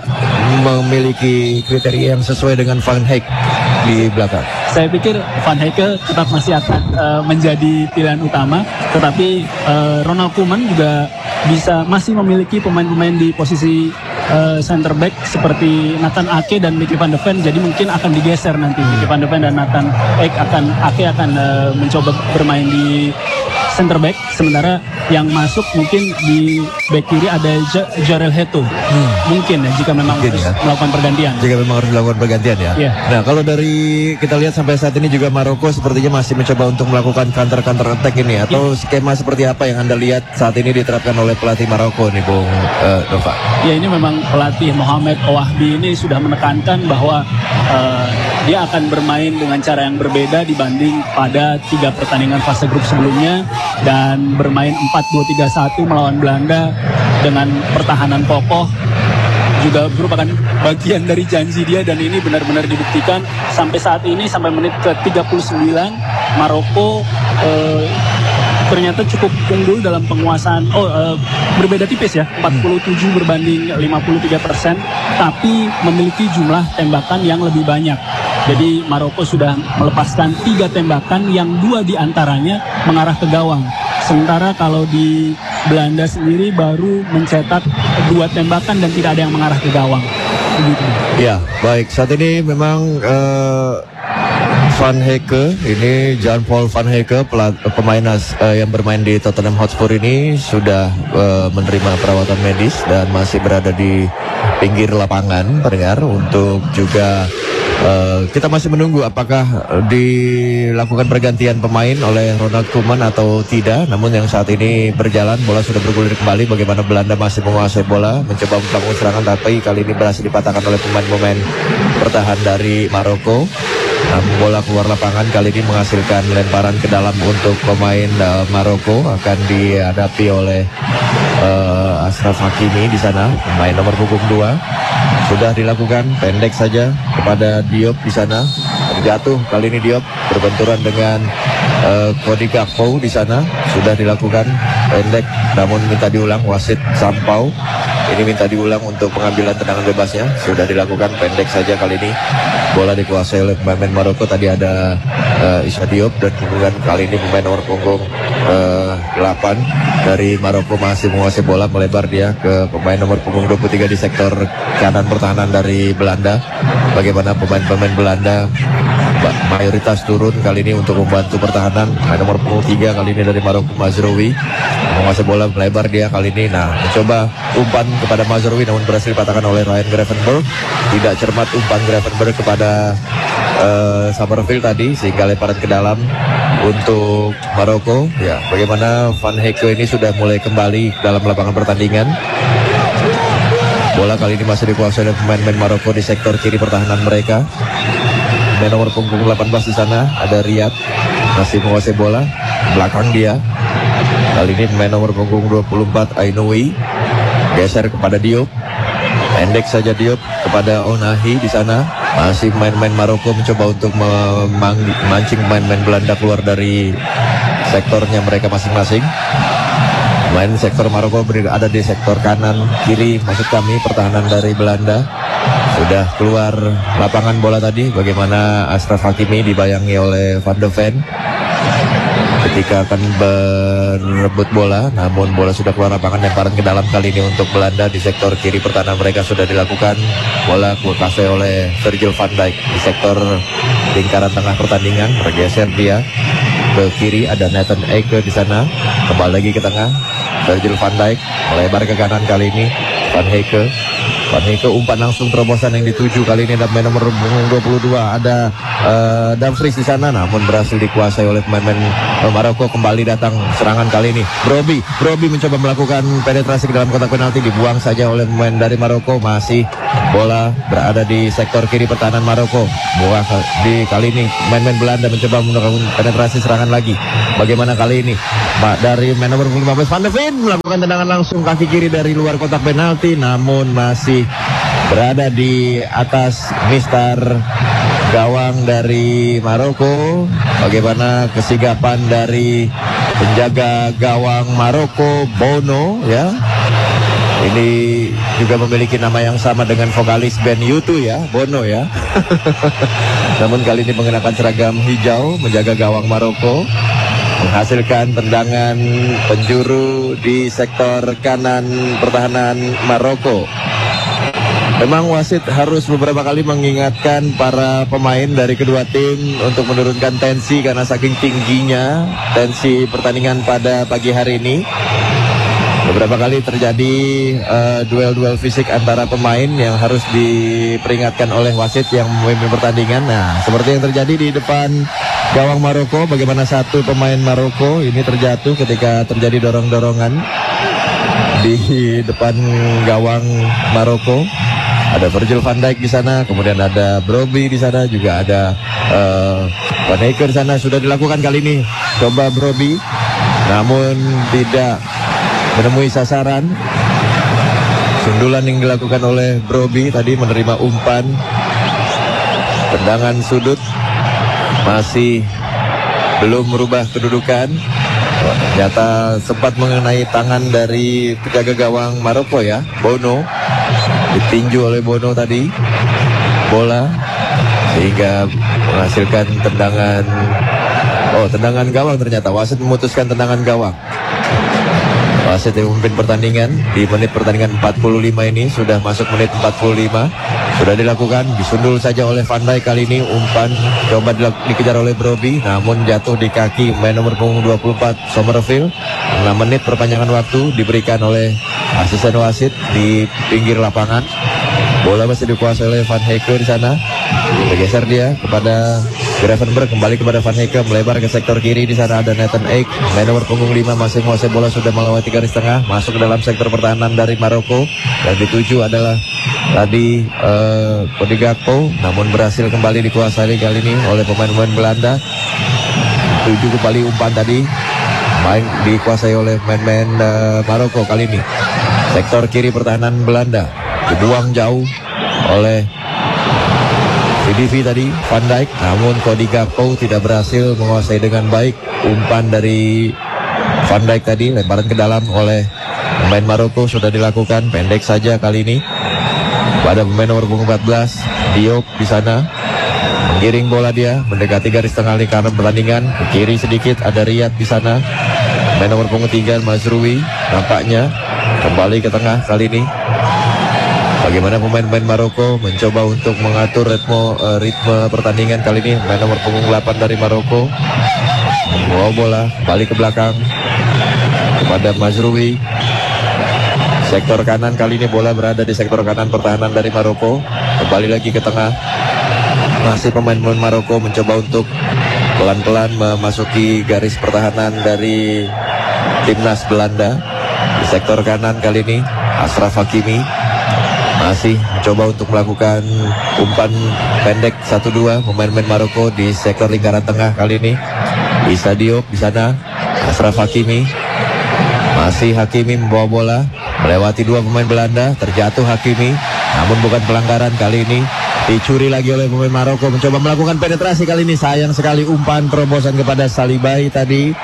memiliki kriteria yang sesuai dengan Van Hek di belakang? Saya pikir Van Hecke tetap masih akan uh, menjadi pilihan utama, tetapi uh, Ronald Koeman juga bisa masih memiliki pemain-pemain di posisi uh, center back seperti Nathan Ake dan Mickey van de Ven, jadi mungkin akan digeser nanti. Mickey van de Ven dan Nathan Ake akan Ake akan uh, mencoba bermain di center back, sementara yang masuk mungkin di back kiri ada J- Jarel Heto. Hmm. Mungkin ya, jika memang Mungkin harus ya. melakukan pergantian. Jika memang harus dilakukan pergantian ya. Yeah. Nah, kalau dari kita lihat sampai saat ini juga Maroko sepertinya masih mencoba untuk melakukan counter-counter attack ini, atau yeah. skema seperti apa yang Anda lihat saat ini diterapkan oleh pelatih Maroko nih, Bung uh, Nova? Ya, ini memang pelatih Mohamed Ouahbi ini sudah menekankan bahwa uh, dia akan bermain dengan cara yang berbeda dibanding pada tiga pertandingan fase grup sebelumnya, dan bermain empat dua tiga satu melawan Belanda dengan pertahanan kokoh juga merupakan bagian dari janji dia, dan ini benar-benar dibuktikan sampai saat ini. Sampai menit ke tiga puluh sembilan Maroko eh, ternyata cukup unggul dalam penguasaan. Oh, eh, berbeda tipis ya, empat puluh tujuh berbanding lima puluh tiga persen, tapi memiliki jumlah tembakan yang lebih banyak. Jadi Maroko sudah melepaskan tiga tembakan yang dua diantaranya mengarah ke gawang. Sementara kalau di Belanda sendiri baru mencetak dua tembakan dan tidak ada yang mengarah ke gawang. Begitu. Ya, baik. Saat ini memang uh, Van Hecke, ini Jan-Paul Van Hecke, pelat, pemain as, uh, yang bermain di Tottenham Hotspur ini sudah uh, menerima perawatan medis dan masih berada di pinggir lapangan, pendengar, untuk juga Uh, kita masih menunggu apakah dilakukan pergantian pemain oleh Ronald Koeman atau tidak. Namun yang saat ini berjalan, bola sudah bergulir kembali. Bagaimana Belanda masih menguasai bola, mencoba membangun serangan, tapi kali ini berhasil dipatahkan oleh pemain-pemain bertahan dari Maroko. Namun bola keluar lapangan kali ini menghasilkan lemparan ke dalam untuk pemain uh, Maroko. Akan dihadapi oleh uh, Ashraf Hakimi di sana, pemain nomor punggung dua. Sudah dilakukan pendek saja kepada Diop di sana. Terjatuh kali ini Diop, berbenturan dengan uh, Cody Gakpo di sana. Sudah dilakukan pendek, namun minta diulang, wasit Sampau. Ini minta diulang untuk pengambilan tendangan bebasnya. Sudah dilakukan pendek saja kali ini. Bola dikuasai oleh pemain Maroko. Tadi ada uh, Issa Diop, dan kemudian kali ini pemain nomor punggung uh, delapan dari Maroko masih menguasai bola, melebar dia ke pemain nomor punggung dua puluh tiga di sektor kanan pertahanan dari Belanda. Bagaimana pemain-pemain Belanda mayoritas turun kali ini untuk membantu pertahanan. Pemain nomor punggung tiga kali ini dari Maroko, Mazraoui, menguasai bola, melebar dia kali ini. Nah, mencoba umpan kepada Mazraoui, namun berhasil dipatahkan oleh Ryan Gravenberch. Tidak cermat umpan Gravenberch kepada uh, Summerfield tadi, sehingga lemparan ke dalam untuk Maroko. Ya, bagaimana Van Hecke ini sudah mulai kembali dalam lapangan pertandingan. Bola kali ini masih dikuasai oleh pemain-pemain Maroko di sektor kiri pertahanan mereka. Pemain nomor punggung delapan belas di sana ada Riyad, masih menguasai bola, belakang dia. Kali ini pemain nomor punggung dua puluh empat Ainoui geser kepada Diop. Pendek saja Diop kepada Onahi di sana. Masih pemain-pemain Maroko mencoba untuk memancing pemain-pemain Belanda keluar dari sektornya mereka masing-masing. Pemain sektor Maroko ada di sektor kanan kiri, maksud kami pertahanan dari Belanda. Sudah keluar lapangan bola tadi. Bagaimana Ashraf Hakimi dibayangi oleh Van de Ven ketika akan berebut bola, namun bola sudah keluar lapangan. Lemparan ke dalam kali ini untuk Belanda di sektor kiri pertahanan mereka sudah dilakukan. Bola dikuasai oleh Virgil van Dijk di sektor lingkaran tengah pertandingan. Bergeser dia ke kiri, ada Nathan Ake di sana. Kembali lagi ke tengah, Virgil van Dijk melebar ke kanan kali ini. Van Hecke Van Heke umpan langsung terobosan yang dituju kali ini ada pemain nomor dua puluh dua ada uh, Dumfries di sana, namun berhasil dikuasai oleh pemain Maroko. Kembali datang serangan kali ini Brobbey Brobbey mencoba melakukan penetrasi ke dalam kotak penalti, dibuang saja oleh pemain dari Maroko. Masih bola berada di sektor kiri pertahanan Maroko. Bola di kali ini pemain-pemain Belanda mencoba melakukan penetrasi serangan lagi. Bagaimana kali ini Pak dari pemain nomor lima belas Van de Ven melakukan tendangan langsung kaki kiri dari luar kotak penalti, namun masih berada di atas mistar gawang dari Maroko. Bagaimana kesigapan dari penjaga gawang Maroko, Bono ya. Ini juga memiliki nama yang sama dengan vokalis band U two ya, Bono ya. Namun kali ini mengenakan seragam hijau menjaga gawang Maroko, menghasilkan tendangan penjuru di sektor kanan pertahanan Maroko. Memang wasit harus beberapa kali mengingatkan para pemain dari kedua tim untuk menurunkan tensi karena saking tingginya tensi pertandingan pada pagi hari ini. Beberapa kali terjadi uh, duel-duel fisik antara pemain yang harus diperingatkan oleh wasit yang memimpin pertandingan. Nah, seperti yang terjadi di depan gawang Maroko, bagaimana satu pemain Maroko ini terjatuh ketika terjadi dorong-dorongan di depan gawang Maroko. Ada Virgil van Dijk di sana, kemudian ada Brobbey di sana, juga ada uh, Van Heke di sana. Sudah dilakukan kali ini, coba Brobbey, namun tidak menemui sasaran. Sundulan yang dilakukan oleh Brobbey tadi menerima umpan tendangan sudut, masih belum merubah kedudukan. Ternyata sempat mengenai tangan dari penjaga gawang Maroko ya, Bono. Ditinju oleh Bono tadi bola, sehingga menghasilkan tendangan. Oh, tendangan gawang ternyata. Wasit memutuskan tendangan gawang. Wasit yang memimpin pertandingan di menit pertandingan empat puluh lima ini, sudah masuk menit empat puluh lima. Sudah dilakukan, disundul saja oleh Van Dijk kali ini. Umpan coba dikejar oleh Brobbey, namun jatuh di kaki main nomor punggung dua puluh empat Somerville. enam menit perpanjangan waktu diberikan oleh asisten wasit di pinggir lapangan. Bola masih dikuasai oleh Van Heke di sana. Bergeser dia kepada Gravenberch, kembali kepada Van Heke, melebar ke sektor kiri. Di sana ada Nathan Ake, main nomor punggung lima, masih menguasai bola, sudah melewati garis tengah, masuk ke dalam sektor pertahanan dari Maroko. Yang dituju adalah tadi uh, Cody Gakpo, namun berhasil kembali dikuasai kali ini oleh pemain-pemain Belanda. Tuju kembali umpan tadi, main dikuasai oleh pemain-pemain uh, Maroko kali ini. Sektor kiri pertahanan Belanda dibuang jauh oleh V D V tadi, Van Dijk, namun Cody Gakpo tidak berhasil menguasai dengan baik umpan dari Van Dijk tadi. Lemparan ke dalam oleh pemain Maroko sudah dilakukan, pendek saja kali ini pada pemain nomor punggung empat belas Diop di sana. Menggiring bola dia mendekati garis tengah lingkaran pertandingan. Ke kiri sedikit ada Riyad di sana. Pemain nomor punggung tiga Mazrui nampaknya kembali ke tengah kali ini. Bagaimana pemain-pemain Maroko mencoba untuk mengatur ritme, uh, ritme pertandingan kali ini. Pemain nomor punggung delapan dari Maroko membawa bola balik ke belakang kepada Mazrui. Sektor kanan kali ini bola berada di sektor kanan pertahanan dari Maroko. Kembali lagi ke tengah. Masih pemain-pemain Maroko mencoba untuk pelan-pelan memasuki garis pertahanan dari timnas Belanda. Di sektor kanan kali ini Ashraf Hakimi masih mencoba untuk melakukan umpan pendek satu dua pemain-pemain Maroko di sektor lingkaran tengah kali ini. Issa Diop di sana, Ashraf Hakimi. Masih Hakimi membawa bola melewati dua pemain Belanda, terjatuh Hakimi, namun bukan pelanggaran kali ini. Dicuri lagi oleh pemain Maroko, mencoba melakukan penetrasi kali ini. Sayang sekali umpan terobosan kepada Salibari tadi.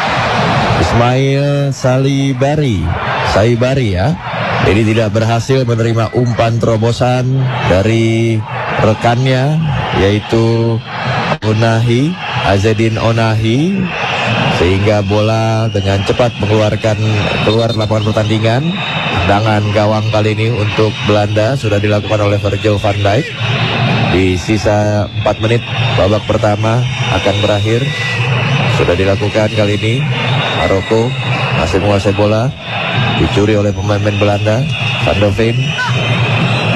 Ismail Salibari, Saibari ya. Ini tidak berhasil menerima umpan terobosan dari rekannya, yaitu Onahi, Azedin Onahi, sehingga bola dengan cepat mengeluarkan keluar lapangan pertandingan. Tendangan gawang kali ini untuk Belanda sudah dilakukan oleh Virgil van Dijk. Di sisa empat menit babak pertama akan berakhir. Sudah dilakukan kali ini. Maroko masih menguasai bola, dicuri oleh pemain-pemain Belanda. Van de Ven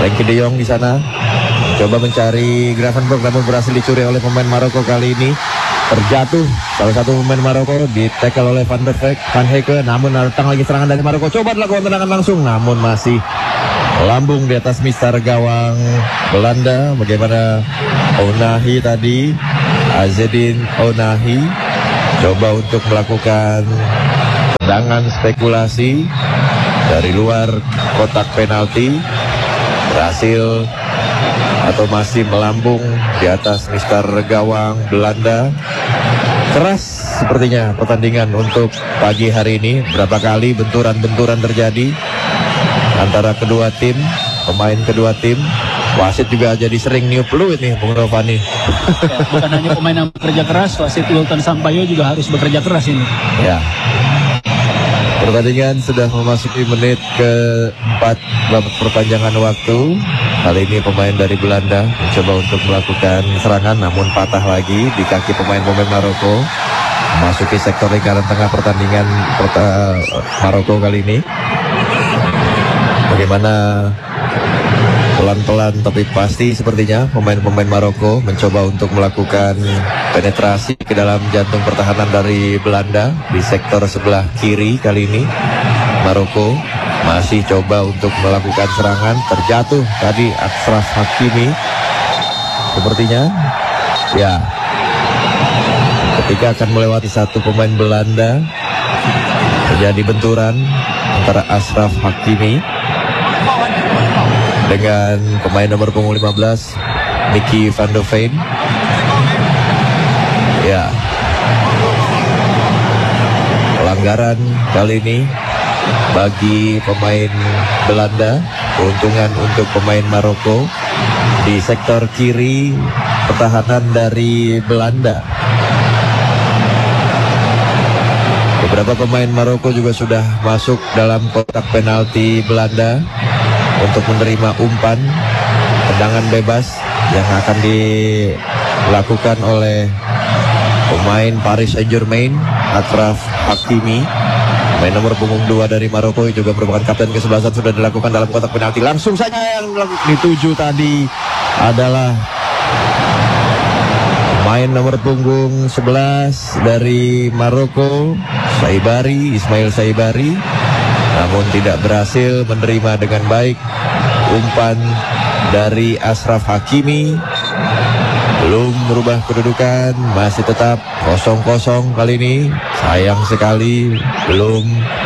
Frankie De Jong di sana coba mencari Gravenberch, namun berhasil dicuri oleh pemain Maroko kali ini. Terjatuh salah satu pemain Maroko, di tackle oleh Van der Beek, Van Heke, namun datang lagi serangan dari Maroko. Coba dilakukan tendangan langsung, namun masih lambung di atas mister gawang Belanda. Bagaimana Ounahi tadi, Azzedine Ounahi coba untuk melakukan tendangan spekulasi dari luar kotak penalti, berhasil atau masih melambung di atas mister gawang Belanda. Keras sepertinya pertandingan untuk pagi hari ini. Berapa kali benturan-benturan terjadi antara kedua tim, pemain kedua tim. Wasit juga jadi sering niup peluit nih, Bung Novani. Ya, bukan hanya pemain yang bekerja keras, wasit Wilton Sampaio juga harus bekerja keras ini. Ya. Pertandingan sudah memasuki menit keempat babak perpanjangan waktu. Kali ini pemain dari Belanda mencoba untuk melakukan serangan, namun patah lagi di kaki pemain-pemain Maroko. Memasuki sektor lingkaran tengah pertandingan perta Maroko kali ini. Bagaimana pelan-pelan tapi pasti sepertinya pemain-pemain Maroko mencoba untuk melakukan penetrasi ke dalam jantung pertahanan dari Belanda di sektor sebelah kiri. Kali ini Maroko masih coba untuk melakukan serangan. Terjatuh tadi Achraf Hakimi sepertinya, ya, ketika akan melewati satu pemain Belanda terjadi benturan antara Achraf Hakimi dengan pemain nomor punggung lima belas Mickey van de Ven. Ya, pelanggaran kali ini bagi pemain Belanda, keuntungan untuk pemain Maroko di sektor kiri pertahanan dari Belanda. Beberapa pemain Maroko juga sudah masuk dalam kotak penalti Belanda untuk menerima umpan tendangan bebas yang akan dilakukan oleh pemain Paris Saint-Germain, Achraf Hakimi. Pemain nomor punggung dua dari Maroko juga merupakan kapten kesebelasan sudah dilakukan dalam kotak penalti. Langsung saja yang dituju tadi adalah pemain nomor punggung sebelas dari Maroko, Saibari, Ismail Saibari, namun tidak berhasil menerima dengan baik umpan dari Achraf Hakimi. Belum merubah kedudukan, masih tetap kosong kosong kali ini. Sayang sekali belum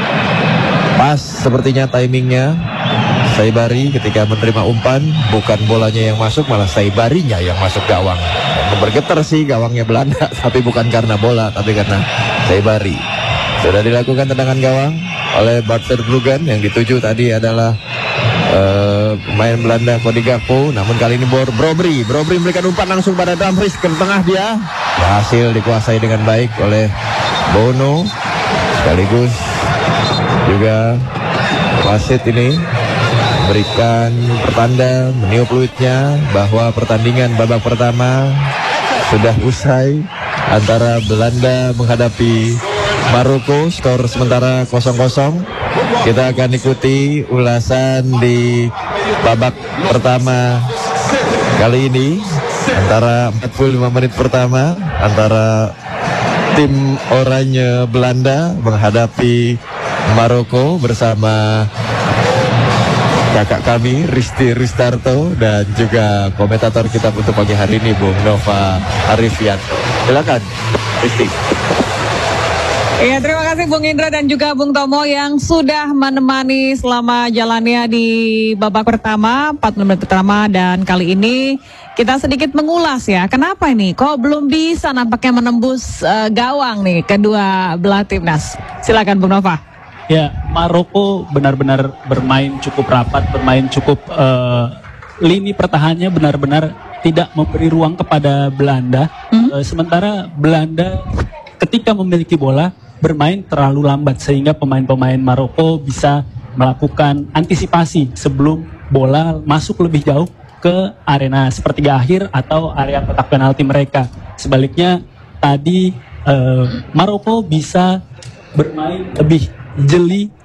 pas sepertinya timingnya Saibari ketika menerima umpan. Bukan bolanya yang masuk, malah Saibarinya yang masuk gawang. Dan bergetar sih gawangnya Belanda, tapi bukan karena bola, tapi karena Saibari. Sudah dilakukan tendangan gawang oleh Bart Verbruggen. Yang dituju tadi adalah Uh, pemain Belanda Cody Gakpo, namun kali ini Bor Brobry Brobry memberikan umpan langsung pada Dumfries, ke tengah dia berhasil dikuasai dengan baik oleh Bono. Sekaligus juga wasit ini berikan pertanda, meniup peluitnya bahwa pertandingan babak pertama sudah usai antara Belanda menghadapi Maroko. Skor sementara kosong kosong. Kita akan ikuti ulasan di babak pertama kali ini antara empat puluh lima menit pertama antara tim oranye Belanda menghadapi Maroko bersama kakak kami Risti Ristarto dan juga komentator kita untuk pagi hari ini Bung Nova Arifianto. Silakan Risti. Iya, terima kasih Bung Indra dan juga Bung Tomo yang sudah menemani selama jalannya di babak pertama, empat puluh menit pertama, dan kali ini kita sedikit mengulas ya, kenapa ini kok belum bisa nampaknya menembus uh, gawang nih kedua belah timnas. Silakan Bung Nova. Ya, Maroko benar-benar bermain cukup rapat, bermain cukup uh, lini pertahanannya benar-benar tidak memberi ruang kepada Belanda. Hmm? Uh, sementara Belanda ketika memiliki bola bermain terlalu lambat sehingga pemain-pemain Maroko bisa melakukan antisipasi sebelum bola masuk lebih jauh ke arena sepertiga akhir atau area kotak penalti mereka. Sebaliknya tadi uh, Maroko bisa bermain lebih jeli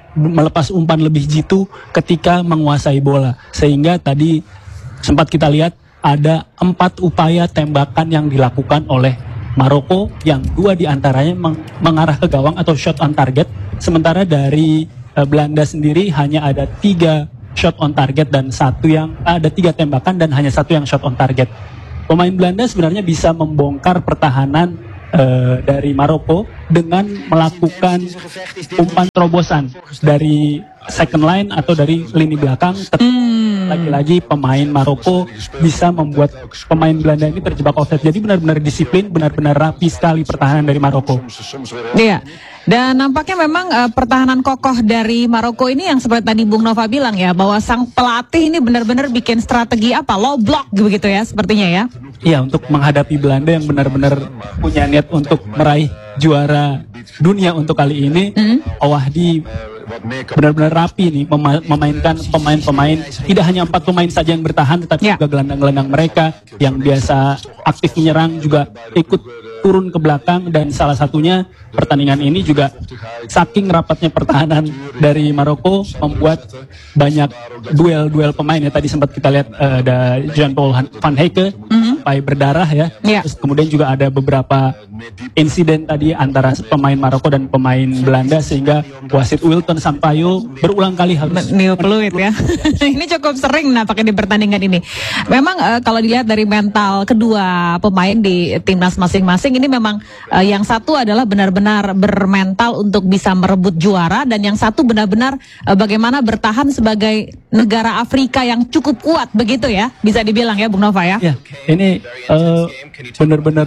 melepas umpan lebih jitu ketika menguasai bola. Sehingga tadi sempat kita lihat ada empat upaya tembakan yang dilakukan oleh Maroko, yang dua diantaranya meng- mengarah ke gawang atau shot on target. Sementara dari uh, Belanda sendiri hanya ada tiga shot on target dan satu yang ada tiga tembakan dan hanya satu yang shot on target. Pemain Belanda sebenarnya bisa membongkar pertahanan uh, dari Maroko dengan melakukan umpan terobosan dari second line atau dari lini belakang. Hmm. Lagi-lagi pemain Maroko bisa membuat pemain Belanda ini terjebak offside. Jadi benar-benar disiplin, benar-benar rapi sekali pertahanan dari Maroko. Iya. Dan nampaknya memang uh, pertahanan kokoh dari Maroko ini yang seperti tadi Bung Nova bilang ya, bahwa sang pelatih ini benar-benar bikin strategi apa, low block begitu ya sepertinya ya. Iya, untuk menghadapi Belanda yang benar-benar punya niat untuk meraih juara dunia untuk kali ini. Hmm. Owahdi benar-benar rapi nih mema- memainkan pemain-pemain, tidak hanya empat pemain saja yang bertahan, tetapi Ya. juga gelandang-gelandang mereka yang biasa aktif menyerang juga ikut turun ke belakang. Dan salah satunya pertandingan ini juga saking rapatnya pertahanan dari Maroko membuat banyak duel-duel pemain ya. Tadi sempat kita lihat uh, ada Jean-Paul Van Hecke sampai berdarah ya. Ya. Terus kemudian juga ada beberapa insiden tadi antara pemain Maroko dan pemain Belanda sehingga wasit Wilton Sampaio berulang kali harus New peluit ya. Ini cukup sering nampaknya di pertandingan ini. Memang uh, kalau dilihat dari mental kedua pemain di timnas masing-masing ini memang uh, yang satu adalah benar-benar bermental untuk bisa merebut juara, dan yang satu benar-benar uh, bagaimana bertahan sebagai negara Afrika yang cukup kuat begitu ya. Bisa dibilang ya Bung Nova ya. Ya, ini uh, benar-benar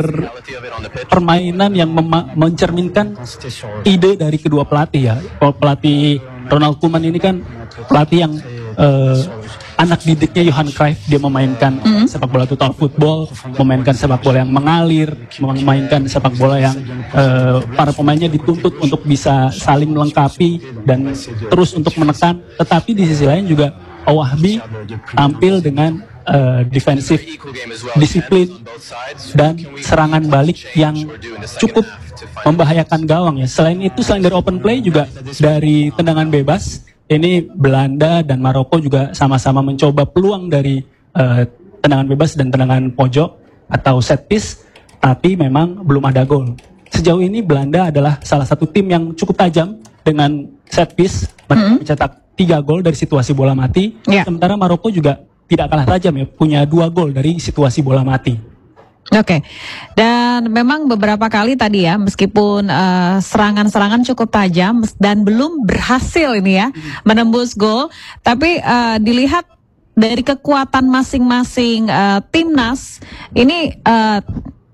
permainan yang mema- mencerminkan ide dari kedua pelatih ya. Kalau pelatih Ronald Koeman ini kan pelatih yang uh, anak didiknya Johan Cruyff, dia memainkan mm-hmm. sepak bola total football, memainkan sepak bola yang mengalir, memainkan sepak bola yang uh, para pemainnya dituntut untuk bisa saling melengkapi dan terus untuk menekan. Tetapi di sisi lain juga Owahbi tampil dengan uh, defensif disiplin dan serangan balik yang cukup membahayakan gawang ya. Selain itu, selain dari open play juga dari tendangan bebas, ini Belanda dan Maroko juga sama-sama mencoba peluang dari uh, tendangan bebas dan tendangan pojok atau set piece, tapi memang belum ada gol. Sejauh ini Belanda adalah salah satu tim yang cukup tajam dengan set piece, mereka mencetak tiga gol dari situasi bola mati. Yeah. Sementara Maroko juga tidak kalah tajam ya, punya dua gol dari situasi bola mati. Oke, dan memang beberapa kali tadi ya, meskipun uh, serangan-serangan cukup tajam dan belum berhasil ini ya menembus gol, tapi uh, dilihat dari kekuatan masing-masing uh, timnas ini uh,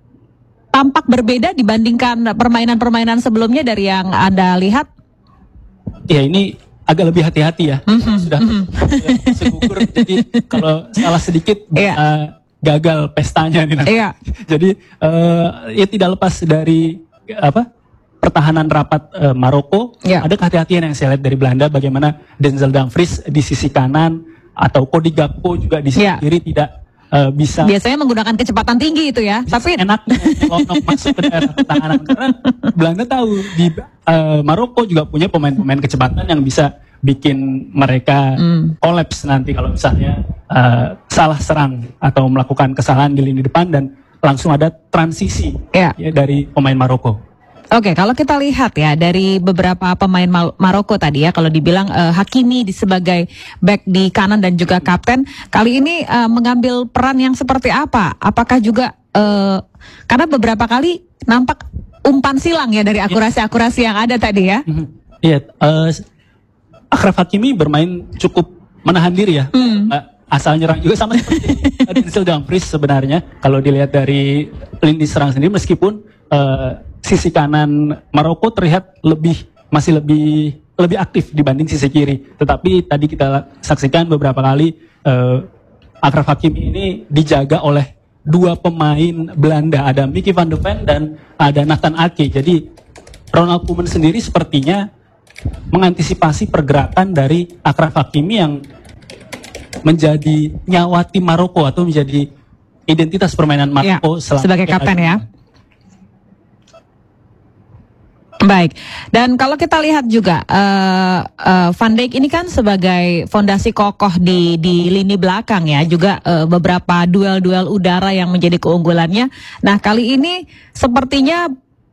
tampak berbeda dibandingkan permainan-permainan sebelumnya dari yang Anda lihat. Ya, ini agak lebih hati-hati ya. Mm-hmm. Sudah mm-hmm. segugur, jadi kalau salah sedikit yeah. uh, gagal pestanya nih nanti. Iya. Jadi uh, ya tidak lepas dari apa pertahanan rapat uh, Maroko. Iya. Ada kehati-hatian yang saya lihat dari Belanda, bagaimana Denzel Dumfries di sisi kanan atau Cody Gakpo juga di sisi Iya. kiri tidak uh, bisa. Biasanya menggunakan kecepatan tinggi itu ya, tapi Enaknya lonok masuk ke daerah pertahanan karena Belanda tahu di uh, Maroko juga punya pemain-pemain kecepatan yang bisa bikin mereka Mm. kolaps nanti kalau misalnya uh, salah serang atau melakukan kesalahan di lini depan dan langsung ada transisi Iya. ya, dari pemain Maroko. Oke, kalau kita lihat ya dari beberapa pemain Mal- Maroko tadi ya, kalau dibilang eh, Hakimi di sebagai back di kanan dan juga kapten, kali ini eh, mengambil peran yang seperti apa? Apakah juga eh, karena beberapa kali nampak umpan silang ya dari akurasi-akurasi yang ada tadi ya? Iya, uh, Achraf Hakimi bermain cukup menahan diri ya. Hmm. Uh, asal nyerang juga sama seperti Denzel Dumfries sebenarnya. Kalau dilihat dari lini serang sendiri, meskipun uh, sisi kanan Maroko terlihat lebih masih lebih lebih aktif dibanding sisi kiri. Tetapi tadi kita saksikan beberapa kali uh, Achraf Hakimi ini dijaga oleh dua pemain Belanda, ada Mickey van de Ven dan ada Nathan Ake. Jadi Ronald Koeman sendiri sepertinya mengantisipasi pergerakan dari Achraf Hakimi yang menjadi nyawa tim Maroko atau menjadi identitas permainan Maroko Ya, sebagai kapten ya. Baik, dan kalau kita lihat juga uh, uh, Van Dijk ini kan sebagai fondasi kokoh di di lini belakang ya, juga uh, beberapa duel-duel udara yang menjadi keunggulannya. Nah kali ini sepertinya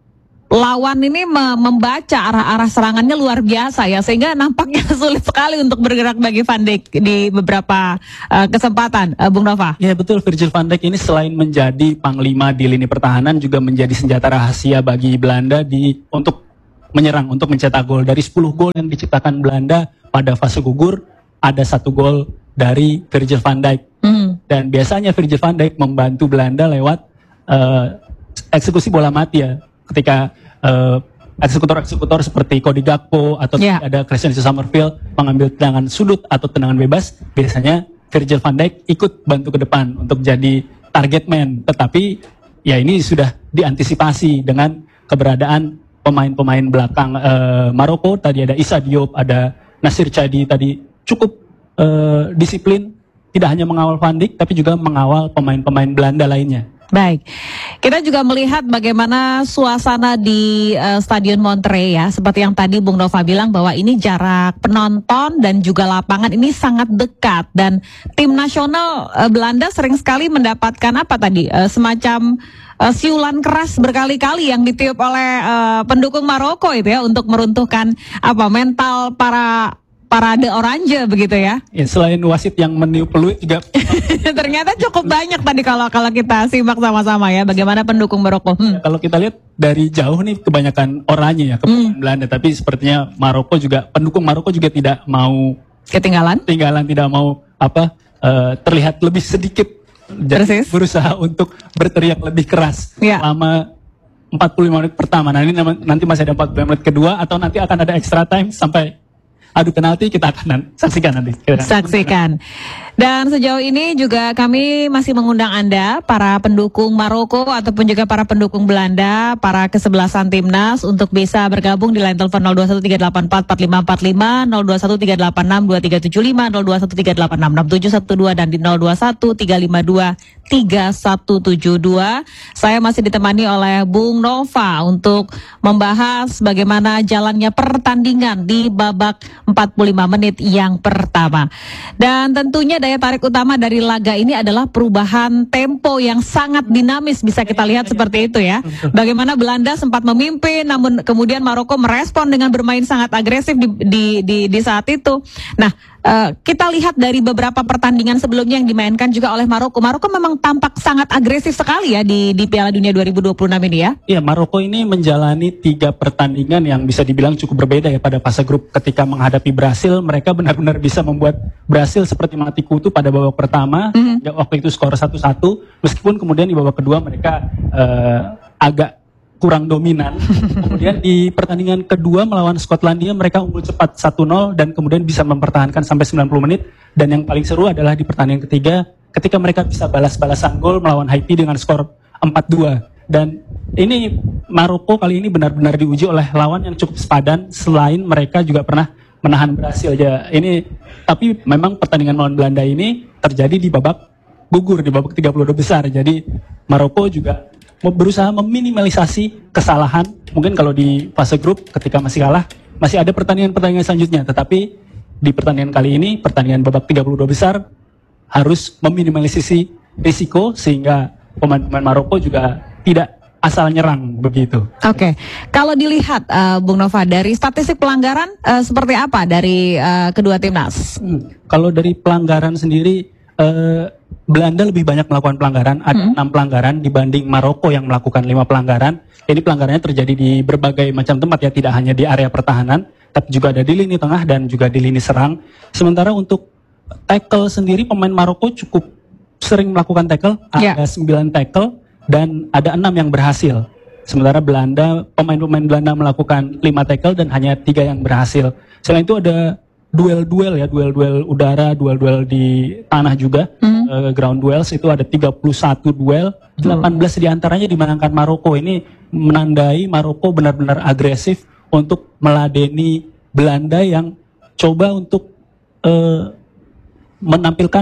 lawan ini me membaca arah-arah serangannya luar biasa ya, sehingga nampaknya sulit sekali untuk bergerak bagi Van Dijk di beberapa uh, kesempatan, uh, Bung Nova. Ya betul, Virgil van Dijk ini selain menjadi panglima di lini pertahanan juga menjadi senjata rahasia bagi Belanda di untuk menyerang, untuk mencetak gol. Dari sepuluh gol yang diciptakan Belanda pada fase gugur, ada satu gol dari Virgil van Dijk. Mm. Dan biasanya Virgil van Dijk membantu Belanda lewat uh, eksekusi bola mati ya. Ketika uh, eksekutor-eksekutor seperti Cody Gakpo atau yeah. ada Christian Summerfield mengambil tendangan sudut atau tendangan bebas, biasanya Virgil van Dijk ikut bantu ke depan untuk jadi target man. Tetapi ya ini sudah diantisipasi dengan keberadaan pemain-pemain belakang uh, Maroko. Tadi ada Issa Diop, ada Nasir Chadi tadi cukup uh, disiplin, tidak hanya mengawal Van Dijk tapi juga mengawal pemain-pemain Belanda lainnya. Baik, kita juga melihat bagaimana suasana di uh, Stadion Montreux ya, seperti yang tadi Bung Nova bilang bahwa ini jarak penonton dan juga lapangan ini sangat dekat, dan tim nasional uh, Belanda sering sekali mendapatkan apa tadi uh, semacam uh, siulan keras berkali-kali yang ditiup oleh uh, pendukung Maroko itu ya, untuk meruntuhkan apa mental para parade oranje begitu ya. Ya, selain wasit yang meniup peluit juga ternyata cukup banyak tadi kalau kalau kita simak sama-sama ya bagaimana pendukung Maroko. Hmm. Ya, kalau kita lihat dari jauh nih kebanyakan oranye ya kebanyakan hmm. Belanda, tapi sepertinya Maroko juga, pendukung Maroko juga tidak mau ketinggalan, ketinggalan tidak mau apa uh, terlihat lebih sedikit. Jadi Persis. berusaha untuk berteriak lebih keras ya. Selama empat puluh lima menit pertama. Nah ini nanti masih ada empat puluh lima menit kedua atau nanti akan ada extra time sampai adu penalti, kita akan saksikan nanti. Saksikan. Dan sejauh ini juga kami masih mengundang Anda, para pendukung Maroko ataupun juga para pendukung Belanda, para kesebelasan timnas untuk bisa bergabung di line telepon nol dua satu tiga delapan empat empat lima empat lima, nol dua satu tiga delapan enam dua tiga tujuh lima, nol dua satu tiga delapan enam enam tujuh satu dua dan di nol dua satu tiga lima dua tiga satu tujuh dua. Saya masih ditemani oleh Bung Nova untuk membahas bagaimana jalannya pertandingan di babak empat puluh lima menit yang pertama. Dan tentunya daya tarik utama dari laga ini adalah perubahan tempo yang sangat dinamis, bisa kita lihat seperti itu ya. Bagaimana Belanda sempat memimpin, namun kemudian Maroko merespon dengan bermain sangat agresif di di di, di saat itu. Nah, uh, kita lihat dari beberapa pertandingan sebelumnya yang dimainkan juga oleh Maroko. Maroko memang tampak sangat agresif sekali ya di di Piala Dunia dua ribu dua puluh enam ini ya. Iya, Maroko ini menjalani tiga pertandingan yang bisa dibilang cukup berbeda ya pada fase grup. Ketika menghadapi Brasil, mereka benar-benar bisa membuat Brasil seperti mati kutu pada babak pertama, mm-hmm. ya, waktu itu skor satu satu, meskipun kemudian di babak kedua mereka uh, agak kurang dominan. Kemudian di pertandingan kedua melawan Skotlandia mereka unggul cepat satu nol dan kemudian bisa mempertahankan sampai sembilan puluh menit, dan yang paling seru adalah di pertandingan ketiga ketika mereka bisa balas-balasan gol melawan Haiti dengan skor empat dua. Dan ini Maroko kali ini benar-benar diuji oleh lawan yang cukup sepadan, selain mereka juga pernah menahan Brasil aja. Ini tapi memang pertandingan melawan Belanda ini terjadi di babak gugur, di babak tiga puluh dua besar. Jadi Maroko juga berusaha meminimalisasi kesalahan. Mungkin kalau di fase grup ketika masih kalah, masih ada pertandingan-pertandingan selanjutnya. Tetapi di pertandingan kali ini, pertandingan babak tiga puluh dua besar, harus meminimalisasi risiko sehingga pemain-pemain Maroko juga tidak asal nyerang begitu. Oke, okay. Kalau dilihat uh, Bung Nova dari statistik pelanggaran uh, seperti apa dari uh, kedua timnas? Hmm. Kalau dari pelanggaran sendiri, uh, Belanda lebih banyak melakukan pelanggaran, ada hmm. enam pelanggaran dibanding Maroko yang melakukan lima pelanggaran. Ini pelanggarannya terjadi di berbagai macam tempat ya, tidak hanya di area pertahanan, tapi juga ada di lini tengah dan juga di lini serang. Sementara untuk tackle sendiri, pemain Maroko cukup sering melakukan tackle, yeah. ada sembilan tackle dan ada enam yang berhasil. Sementara Belanda, pemain-pemain Belanda melakukan lima tackle dan hanya tiga yang berhasil. Selain itu ada duel-duel ya, duel-duel udara, duel-duel di tanah juga, mm. uh, ground duels itu ada tiga puluh satu duel, delapan belas diantaranya dimenangkan Maroko. Ini menandai Maroko benar-benar agresif untuk meladeni Belanda yang coba untuk uh, menampilkan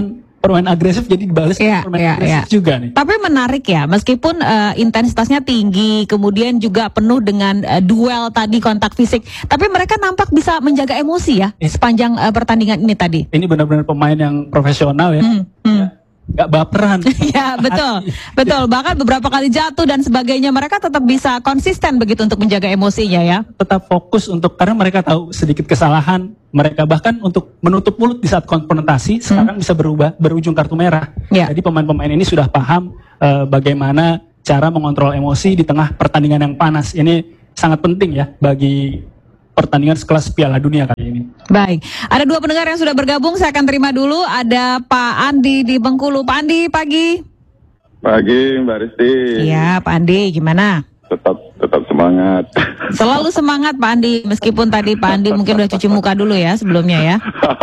permain agresif jadi dibalas Iya, permain iya, agresif iya. juga nih. Tapi menarik ya, meskipun eh, intensitasnya tinggi, kemudian juga penuh dengan eh, duel tadi, kontak fisik, tapi mereka nampak bisa menjaga emosi ya Iya. sepanjang eh, pertandingan ini tadi. Ini benar-benar pemain yang profesional ya. Hmm, hmm. Gak baperan. Ya betul, betul. Bahkan beberapa kali jatuh dan sebagainya, mereka tetap bisa konsisten begitu untuk menjaga emosinya ya. Tetap fokus untuk, karena mereka tahu sedikit kesalahan mereka, bahkan untuk menutup mulut di saat konfrontasi sekarang bisa berubah berujung kartu merah. Ya. Jadi pemain-pemain ini sudah paham eh, bagaimana cara mengontrol emosi di tengah pertandingan yang panas. Ini sangat penting ya bagi pertandingan sekelas Piala Dunia kali ini. Baik, ada dua pendengar yang sudah bergabung, saya akan terima dulu. Ada Pak Andi di Bengkulu. Pak Andi, pagi. Pagi Mbak Risti. Iya, Pak Andi, gimana? Tetap tetap semangat. Selalu semangat Pak Andi, meskipun tadi Pak Andi mungkin udah cuci muka dulu ya sebelumnya ya.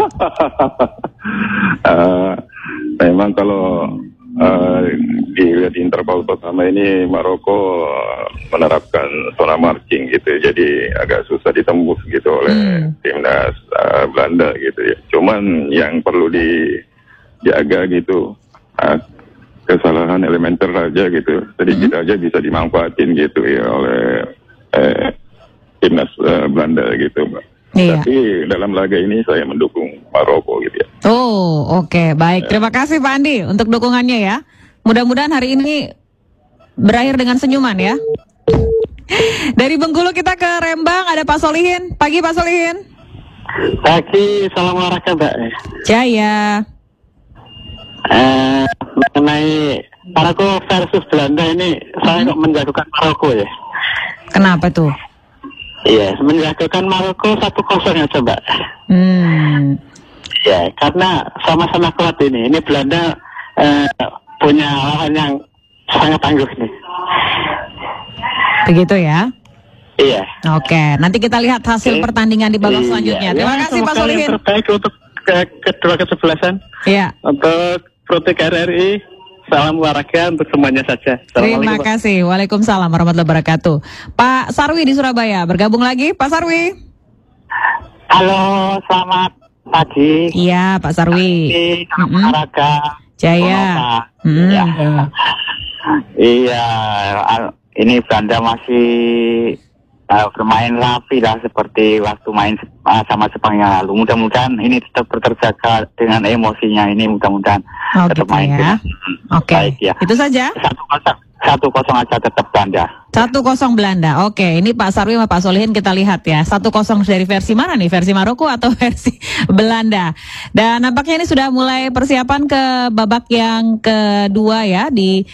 uh, memang kalau uh, dilihat di interval pertama ini Maroko menerapkan zona marching gitu, jadi agak susah ditembus gitu oleh Hmm. timnas uh, Belanda gitu ya. Cuman yang perlu dijaga gitu, uh, kesalahan elementer aja gitu, sedikit Hmm. aja bisa dimanfaatin gitu ya oleh eh, timnas eh, Belanda gitu, Mbak. Iya. Tapi dalam laga ini saya mendukung Maroko gitu ya. Oh, oke, baik. Terima kasih Pak Andi untuk dukungannya ya. Mudah-mudahan hari ini berakhir dengan senyuman ya. Dari Bengkulu kita ke Rembang, ada Pak Solihin. Pagi Pak Solihin. Pagi, salam olahraga Mbak. Jaya. Eh, mengenai Maroko versus Belanda ini, saya kok menjagokan Maroko ya. Kenapa tuh? Iya, menjagokan Maroko satu kosong aja Mbak. Hmm. Ya, karena sama-sama kuat ini. Ini Belanda eh, punya lawan yang sangat tangguh nih. Begitu ya. Iya. Oke, nanti kita lihat hasil Oke. pertandingan di babak Iya, selanjutnya. ya, Terima kasih Pak semoga yang Solihin. terbaik untuk ke kedua kesebelasan. Iya. Untuk Protek R R I, salam olahraga untuk semuanya saja. Terima Assalamualaikum, Pak. kasih. Waalaikumsalam warahmatullahi wabarakatuh. Pak Sarwi di Surabaya, bergabung lagi Pak Sarwi. Halo, selamat pagi. Iya, Pak Sarwi. Salam Mm-mm. olahraga. Jaya. Bonova. Mm. Ya. Eh, Iya, al- ini Belanda masih uh, bermain rapi lah seperti waktu main uh, sama Jepang yang lalu. Mudah-mudahan ini tetap terjaga dengan emosinya ini. Mudah-mudahan Oh, tetap gitu main ya. dengan Oke. baik ya. Itu saja. Satu kosong, satu kosong aja tetap Belanda. Satu kosong Belanda. Oke, ini Pak Sarwi sama Pak Solihin kita lihat ya. Satu kosong dari versi mana nih? Versi Maroko atau versi Belanda? Dan nampaknya ini sudah mulai persiapan ke babak yang kedua ya di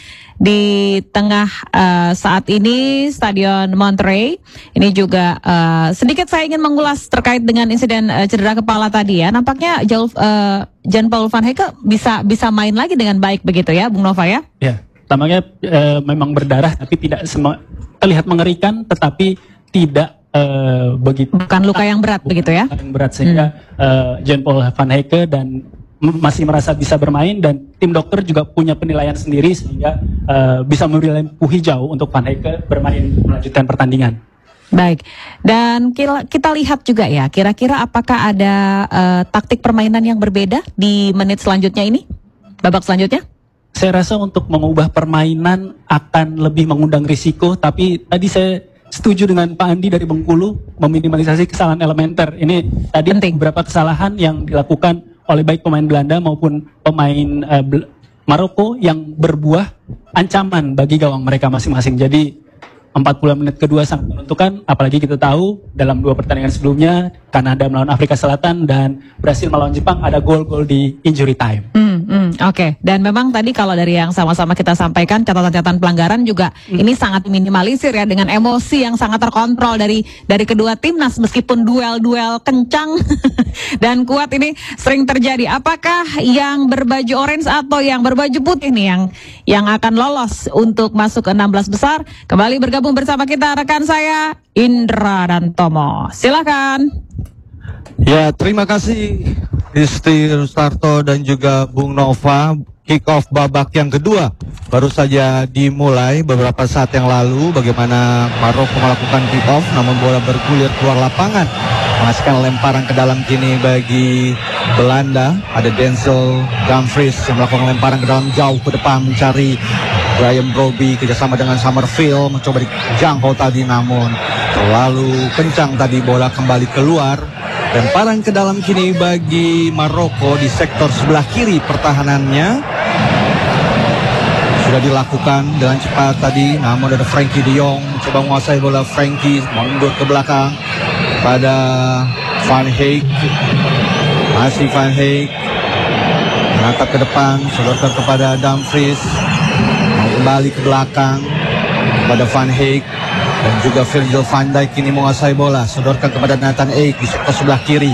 di tengah eh, saat ini Stadion Monterrey. Ini juga eh, sedikit saya ingin mengulas terkait dengan insiden eh, cedera kepala tadi ya. Nampaknya Jauh eh, Jan-Paul van Hecke bisa bisa main lagi dengan baik begitu ya, Bung Nova ya. Ya, tampaknya eh, memang berdarah tapi tidak semua terlihat mengerikan, tetapi tidak eh, begitu Bukan luka yang berat begitu ya. yang berat sehingga eh, Jan-Paul van Hecke dan m- masih merasa bisa bermain, dan tim dokter juga punya penilaian sendiri sehingga eh, bisa memberi lampu hijau untuk Van Hecke bermain melanjutkan pertandingan. Baik, dan kita, kita lihat juga ya, kira-kira apakah ada eh, taktik permainan yang berbeda di menit selanjutnya ini, babak selanjutnya? Saya rasa untuk mengubah permainan akan lebih mengundang risiko, tapi tadi saya setuju dengan Pak Andi dari Bengkulu meminimalisasi kesalahan elementer. Ini tadi Penting. beberapa kesalahan yang dilakukan oleh baik pemain Belanda maupun pemain eh, Bel- Maroko yang berbuah ancaman bagi gawang mereka masing-masing. Jadi empat puluh menit kedua sangat menentukan, apalagi kita tahu dalam dua pertandingan sebelumnya Kanada melawan Afrika Selatan dan Brasil melawan Jepang ada gol-gol di injury time. Hmm, hmm, Oke, dan memang tadi kalau dari yang sama-sama kita sampaikan catatan-catatan pelanggaran juga ini sangat minimalisir ya dengan emosi yang sangat terkontrol dari dari kedua timnas meskipun duel-duel kencang dan kuat ini sering terjadi. Apakah yang berbaju orange atau yang berbaju putih nih yang yang akan lolos untuk masuk ke enam belas besar? Kembali bergabung bersama kita rekan saya Indra dan Tomo. Silakan. Ya, terima kasih Isti Rustarto dan juga Bung Nova. Kick off babak yang kedua baru saja dimulai beberapa saat yang lalu. Bagaimana Maroko melakukan kick off, namun bola bergulir keluar lapangan, menghasilkan lemparan ke dalam kini bagi Belanda. Ada Denzel Dumfries yang melakukan lemparan ke dalam jauh ke depan mencari Brian Brobbey kerjasama dengan Summerfield, mencoba dijangkau tadi namun terlalu kencang tadi, bola kembali keluar. Lemparan ke dalam kini bagi Maroko di sektor sebelah kiri pertahanannya sudah dilakukan dengan cepat tadi, namun ada Frankie de Jong mencoba menguasai bola. Frankie mundur ke belakang pada Van Heek, masih Van Heek menatap ke depan, sodorkan kepada Dumfries, mau kembali ke belakang kepada Van Heek dan juga Virgil van Dijk ini menguasai bola, sodorkan kepada Nathan Ake di sektor sebelah kiri.